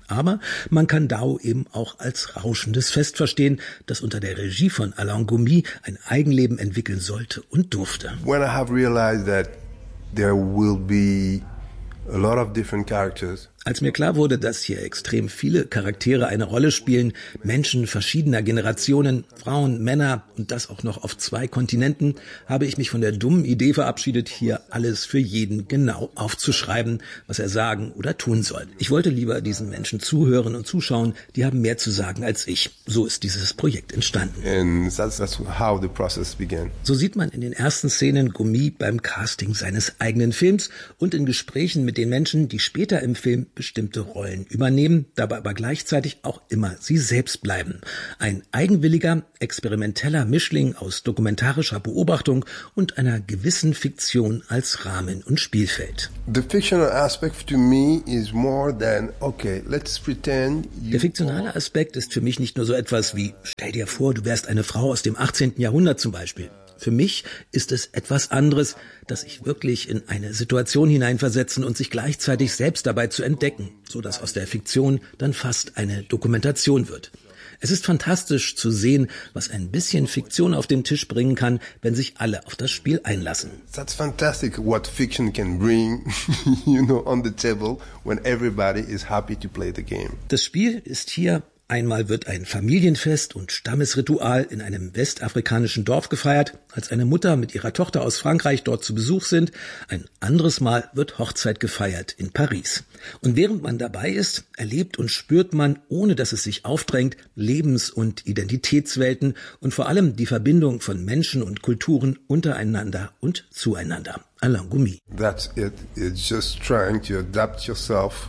Aber man kann Dao eben auch als rauschendes Fest verstehen, das unter der Regie von Alain Goumi ein Eigenleben entwickeln sollte und durfte. When I have realized that there will be a lot of different characters. Als mir klar wurde, dass hier extrem viele Charaktere eine Rolle spielen, Menschen verschiedener Generationen, Frauen, Männer und das auch noch auf zwei Kontinenten, habe ich mich von der dummen Idee verabschiedet, hier alles für jeden genau aufzuschreiben, was er sagen oder tun soll. Ich wollte lieber diesen Menschen zuhören und zuschauen, die haben mehr zu sagen als ich. So ist dieses Projekt entstanden. And that's, that's how the process began. So sieht man in den ersten Szenen Goumi beim Casting seines eigenen Films und in Gesprächen mit den Menschen, die später im Film bestimmte Rollen übernehmen, dabei aber gleichzeitig auch immer sie selbst bleiben. Ein eigenwilliger, experimenteller Mischling aus dokumentarischer Beobachtung und einer gewissen Fiktion als Rahmen und Spielfeld. The fictional aspect to me is more than, okay, let's pretend you Der fiktionale Aspekt ist für mich nicht nur so etwas wie, stell dir vor, du wärst eine Frau aus dem achtzehnten Jahrhundert zum Beispiel. Für mich ist es etwas anderes, dass sich wirklich in eine Situation hineinversetzen und sich gleichzeitig selbst dabei zu entdecken, so dass aus der Fiktion dann fast eine Dokumentation wird. Es ist fantastisch zu sehen, was ein bisschen Fiktion auf den Tisch bringen kann, wenn sich alle auf das Spiel einlassen. That's fantastic what fiction can bring, you know, on the table when everybody is happy to play the game. Das Spiel ist hier: Einmal wird ein Familienfest und Stammesritual in einem westafrikanischen Dorf gefeiert, als eine Mutter mit ihrer Tochter aus Frankreich dort zu Besuch sind. Ein anderes Mal wird Hochzeit gefeiert in Paris. Und während man dabei ist, erlebt und spürt man, ohne dass es sich aufdrängt, Lebens- und Identitätswelten und vor allem die Verbindung von Menschen und Kulturen untereinander und zueinander. Alain Goumi. That's it. It's just trying to adapt yourself.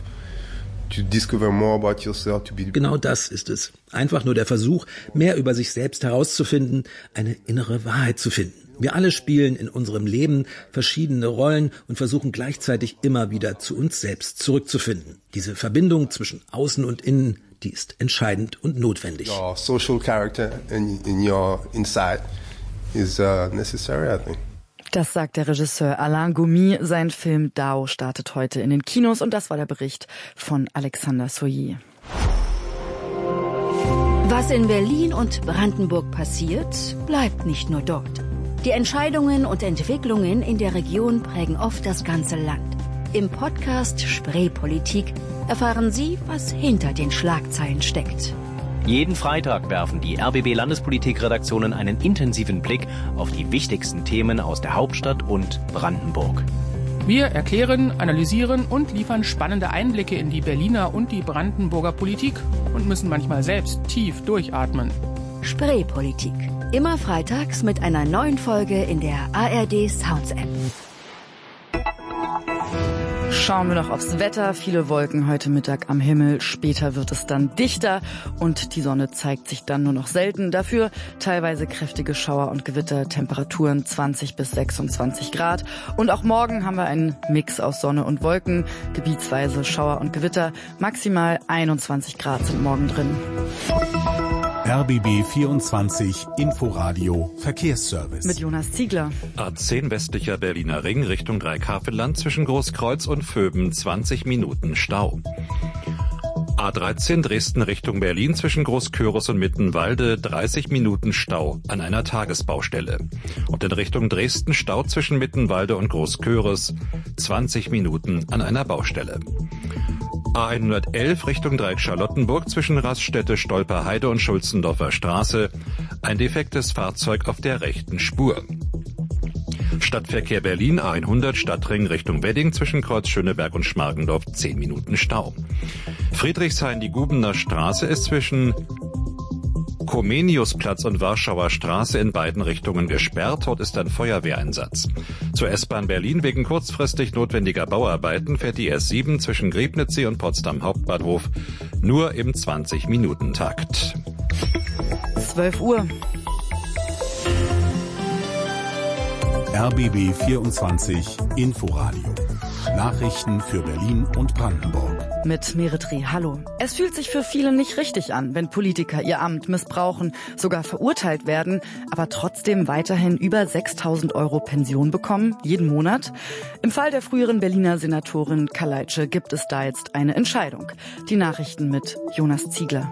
To discover more about yourself, to be genau das ist es. Einfach nur der Versuch, mehr über sich selbst herauszufinden, eine innere Wahrheit zu finden. Wir alle spielen in unserem Leben verschiedene Rollen und versuchen gleichzeitig immer wieder zu uns selbst zurückzufinden. Diese Verbindung zwischen Außen und Innen, die ist entscheidend und notwendig. Your social character in, in your inside is uh, necessary, I think. Das sagt der Regisseur Alain Goumi. Sein Film Dao startet heute in den Kinos und das war der Bericht von Alexander Soyer. Was in Berlin und Brandenburg passiert, bleibt nicht nur dort. Die Entscheidungen und Entwicklungen in der Region prägen oft das ganze Land. Im Podcast Spreepolitik erfahren Sie, was hinter den Schlagzeilen steckt. Jeden Freitag werfen die R B B-Landespolitik-Redaktionen einen intensiven Blick auf die wichtigsten Themen aus der Hauptstadt und Brandenburg. Wir erklären, analysieren und liefern spannende Einblicke in die Berliner und die Brandenburger Politik und müssen manchmal selbst tief durchatmen. Spreepolitik. Immer freitags mit einer neuen Folge in der A R D Sounds App. Schauen wir noch aufs Wetter. Viele Wolken heute Mittag am Himmel. Später wird es dann dichter und die Sonne zeigt sich dann nur noch selten. Dafür teilweise kräftige Schauer und Gewitter. Temperaturen zwanzig bis sechsundzwanzig Grad. Und auch morgen haben wir einen Mix aus Sonne und Wolken. Gebietsweise Schauer und Gewitter. Maximal einundzwanzig Grad sind morgen drin. R B B vierundzwanzig Inforadio Verkehrsservice. Mit Jonas Ziegler. A zehn westlicher Berliner Ring Richtung Dreihavelland zwischen Großkreuz und Vöben zwanzig Minuten Stau. A dreizehn Dresden Richtung Berlin zwischen Großkörus und Mittenwalde dreißig Minuten Stau an einer Tagesbaustelle. Und in Richtung Dresden Stau zwischen Mittenwalde und Großkörus zwanzig Minuten an einer Baustelle. A hundertelf Richtung Dreieck Charlottenburg zwischen Raststätte, Stolperheide und Schulzendorfer Straße. Ein defektes Fahrzeug auf der rechten Spur. Stadtverkehr Berlin A hundert Stadtring Richtung Wedding zwischen Kreuz Schöneberg und Schmargendorf zehn Minuten Stau. Friedrichshain die Gubener Straße ist zwischen Comeniusplatz und Warschauer Straße in beiden Richtungen gesperrt. Dort ist ein Feuerwehreinsatz. Zur S-Bahn Berlin wegen kurzfristig notwendiger Bauarbeiten fährt die S sieben zwischen Griebnitzsee und Potsdam Hauptbahnhof nur im zwanzig Minuten Takt. zwölf Uhr. R B B vierundzwanzig Inforadio Nachrichten für Berlin und Brandenburg. Mit Meretri, hallo. Es fühlt sich für viele nicht richtig an, wenn Politiker ihr Amt missbrauchen, sogar verurteilt werden, aber trotzdem weiterhin über sechstausend Euro Pension bekommen, jeden Monat. Im Fall der früheren Berliner Senatorin Kaleitsche gibt es da jetzt eine Entscheidung. Die Nachrichten mit Jonas Ziegler.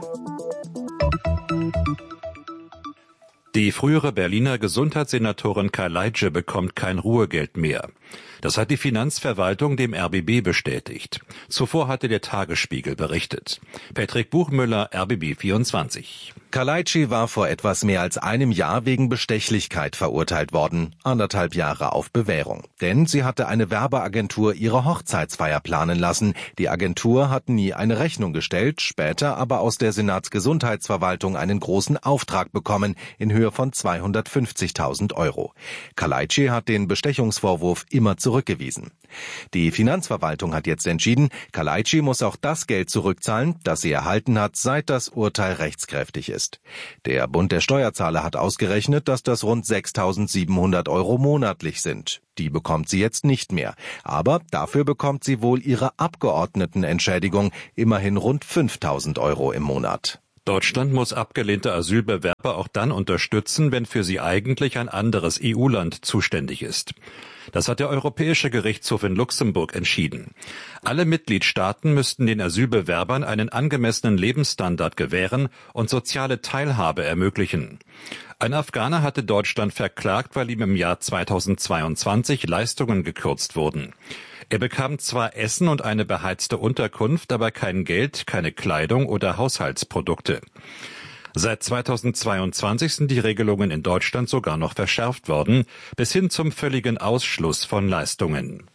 Die frühere Berliner Gesundheitssenatorin Kaleitsche bekommt kein Ruhegeld mehr. Das hat die Finanzverwaltung dem R B B bestätigt. Zuvor hatte der Tagesspiegel berichtet. Patrick Buchmüller, R B B vierundzwanzig. Kaleitsche war vor etwas mehr als einem Jahr wegen Bestechlichkeit verurteilt worden, anderthalb Jahre auf Bewährung. Denn sie hatte eine Werbeagentur ihre Hochzeitsfeier planen lassen. Die Agentur hat nie eine Rechnung gestellt, später aber aus der Senatsgesundheitsverwaltung einen großen Auftrag bekommen in Höhe von zweihundertfünfzigtausend Euro. Kaleitsche hat den Bestechungsvorwurf immer zurückgewiesen. Die Finanzverwaltung hat jetzt entschieden, Kaleitsche muss auch das Geld zurückzahlen, das sie erhalten hat, seit das Urteil rechtskräftig ist. Der Bund der Steuerzahler hat ausgerechnet, dass das rund sechstausendsiebenhundert Euro monatlich sind. Die bekommt sie jetzt nicht mehr. Aber dafür bekommt sie wohl ihre Abgeordnetenentschädigung, immerhin rund fünftausend Euro im Monat. Deutschland muss abgelehnte Asylbewerber auch dann unterstützen, wenn für sie eigentlich ein anderes E U-Land zuständig ist. Das hat der Europäische Gerichtshof in Luxemburg entschieden. Alle Mitgliedstaaten müssten den Asylbewerbern einen angemessenen Lebensstandard gewähren und soziale Teilhabe ermöglichen. Ein Afghaner hatte Deutschland verklagt, weil ihm im Jahr zweitausendzweiundzwanzig Leistungen gekürzt wurden. Er bekam zwar Essen und eine beheizte Unterkunft, aber kein Geld, keine Kleidung oder Haushaltsprodukte. Seit zweitausendzweiundzwanzig sind die Regelungen in Deutschland sogar noch verschärft worden, bis hin zum völligen Ausschluss von Leistungen.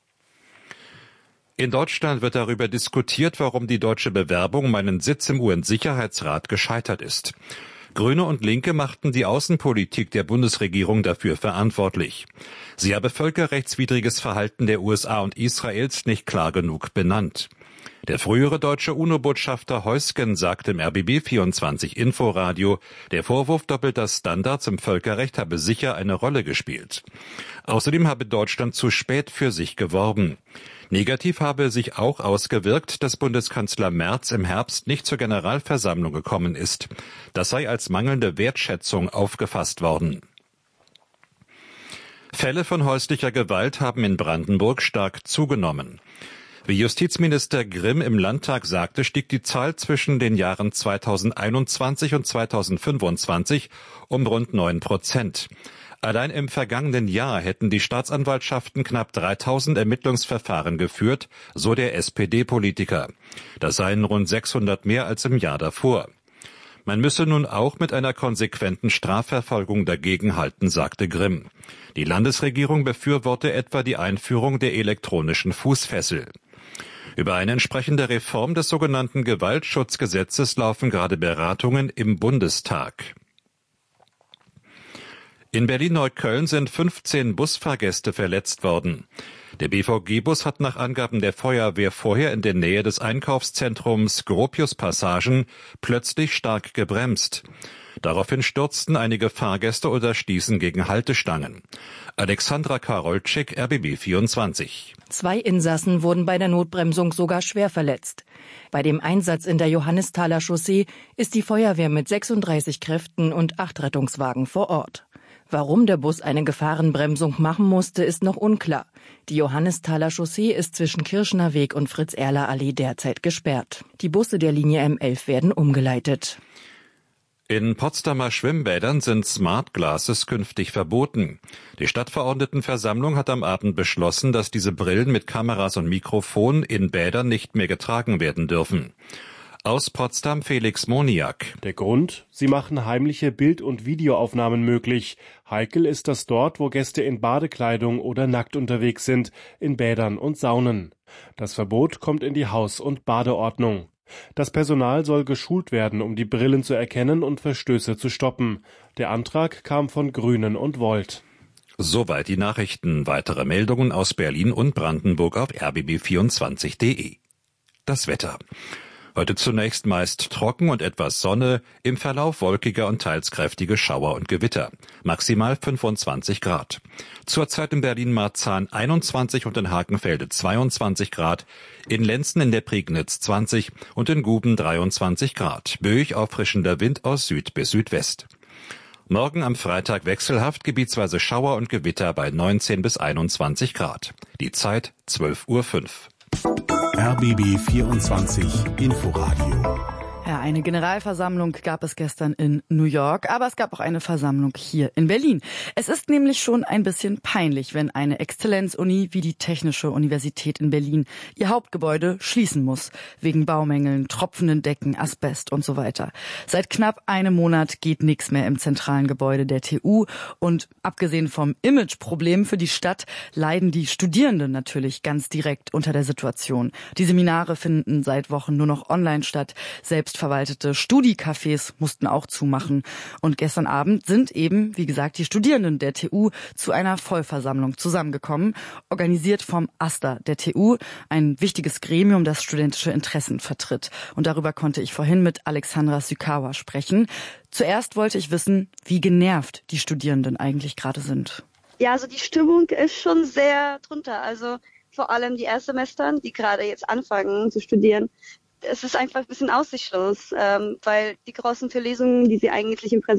In Deutschland wird darüber diskutiert, warum die deutsche Bewerbung um einen Sitz im U N-Sicherheitsrat gescheitert ist. Grüne und Linke machten die Außenpolitik der Bundesregierung dafür verantwortlich. Sie habe völkerrechtswidriges Verhalten der U S A und Israels nicht klar genug benannt. Der frühere deutsche UNO-Botschafter Heusgen sagte im R B B vierundzwanzig Inforadio, der Vorwurf doppelter Standards im Völkerrecht habe sicher eine Rolle gespielt. Außerdem habe Deutschland zu spät für sich geworben. Negativ habe sich auch ausgewirkt, dass Bundeskanzler Merz im Herbst nicht zur Generalversammlung gekommen ist. Das sei als mangelnde Wertschätzung aufgefasst worden. Fälle von häuslicher Gewalt haben in Brandenburg stark zugenommen. Wie Justizminister Grimm im Landtag sagte, stieg die Zahl zwischen den Jahren zweitausendeinundzwanzig und zweitausendfünfundzwanzig um rund neun Prozent. Allein im vergangenen Jahr hätten die Staatsanwaltschaften knapp dreitausend Ermittlungsverfahren geführt, so der S P D-Politiker. Das seien rund sechshundert mehr als im Jahr davor. Man müsse nun auch mit einer konsequenten Strafverfolgung dagegenhalten, sagte Grimm. Die Landesregierung befürworte etwa die Einführung der elektronischen Fußfessel. Über eine entsprechende Reform des sogenannten Gewaltschutzgesetzes laufen gerade Beratungen im Bundestag. In Berlin-Neukölln sind fünfzehn Busfahrgäste verletzt worden. Der B V G-Bus hat nach Angaben der Feuerwehr vorher in der Nähe des Einkaufszentrums Gropiuspassagen plötzlich stark gebremst. Daraufhin stürzten einige Fahrgäste oder stießen gegen Haltestangen. Alexandra Karolczyk, R B B vierundzwanzig. Zwei Insassen wurden bei der Notbremsung sogar schwer verletzt. Bei dem Einsatz in der Johannisthaler Chaussee ist die Feuerwehr mit sechsunddreißig Kräften und acht Rettungswagen vor Ort. Warum der Bus eine Gefahrenbremsung machen musste, ist noch unklar. Die Johannisthaler Chaussee ist zwischen Kirschner Weg und Fritz-Erler-Allee derzeit gesperrt. Die Busse der Linie M elf werden umgeleitet. In Potsdamer Schwimmbädern sind Smart Glasses künftig verboten. Die Stadtverordnetenversammlung hat am Abend beschlossen, dass diese Brillen mit Kameras und Mikrofon in Bädern nicht mehr getragen werden dürfen. Aus Potsdam Felix Moniak. Der Grund? Sie machen heimliche Bild- und Videoaufnahmen möglich. Heikel ist das dort, wo Gäste in Badekleidung oder nackt unterwegs sind, in Bädern und Saunen. Das Verbot kommt in die Haus- und Badeordnung. Das Personal soll geschult werden, um die Brillen zu erkennen und Verstöße zu stoppen. Der Antrag kam von Grünen und Volt. Soweit die Nachrichten. Weitere Meldungen aus Berlin und Brandenburg auf r b b vierundzwanzig punkt d e. Das Wetter. Heute zunächst meist trocken und etwas Sonne, im Verlauf wolkiger und teils kräftige Schauer und Gewitter. Maximal fünfundzwanzig Grad. Zurzeit in Berlin-Marzahn einundzwanzig und in Hakenfelde zweiundzwanzig Grad, in Lenzen in der Prignitz zwanzig und in Guben dreiundzwanzig Grad. Böig auffrischender Wind aus Süd bis Südwest. Morgen am Freitag wechselhaft, gebietsweise Schauer und Gewitter bei neunzehn bis einundzwanzig Grad. Die Zeit zwölf Uhr fünf. R B B vierundzwanzig Inforadio. Ja, eine Generalversammlung gab es gestern in New York, aber es gab auch eine Versammlung hier in Berlin. Es ist nämlich schon ein bisschen peinlich, wenn eine Exzellenzuni wie die Technische Universität in Berlin ihr Hauptgebäude schließen muss, wegen Baumängeln, tropfenden Decken, Asbest und so weiter. Seit knapp einem Monat geht nichts mehr im zentralen Gebäude der T U und abgesehen vom Imageproblem für die Stadt leiden die Studierenden natürlich ganz direkt unter der Situation. Die Seminare finden seit Wochen nur noch online statt, selbst verwaltete Studi-Cafés mussten auch zumachen. Und gestern Abend sind eben, wie gesagt, die Studierenden der T U zu einer Vollversammlung zusammengekommen, organisiert vom AStA der T U, ein wichtiges Gremium, das studentische Interessen vertritt. Und darüber konnte ich vorhin mit Alexandra Sukawa sprechen. Zuerst wollte ich wissen, wie genervt die Studierenden eigentlich gerade sind. Ja, also die Stimmung ist schon sehr drunter. Also vor allem die Erstsemestern, die gerade jetzt anfangen zu studieren. Es ist einfach ein bisschen aussichtslos, ähm, weil die großen Verlesungen, die sie eigentlich im Präsenzunterricht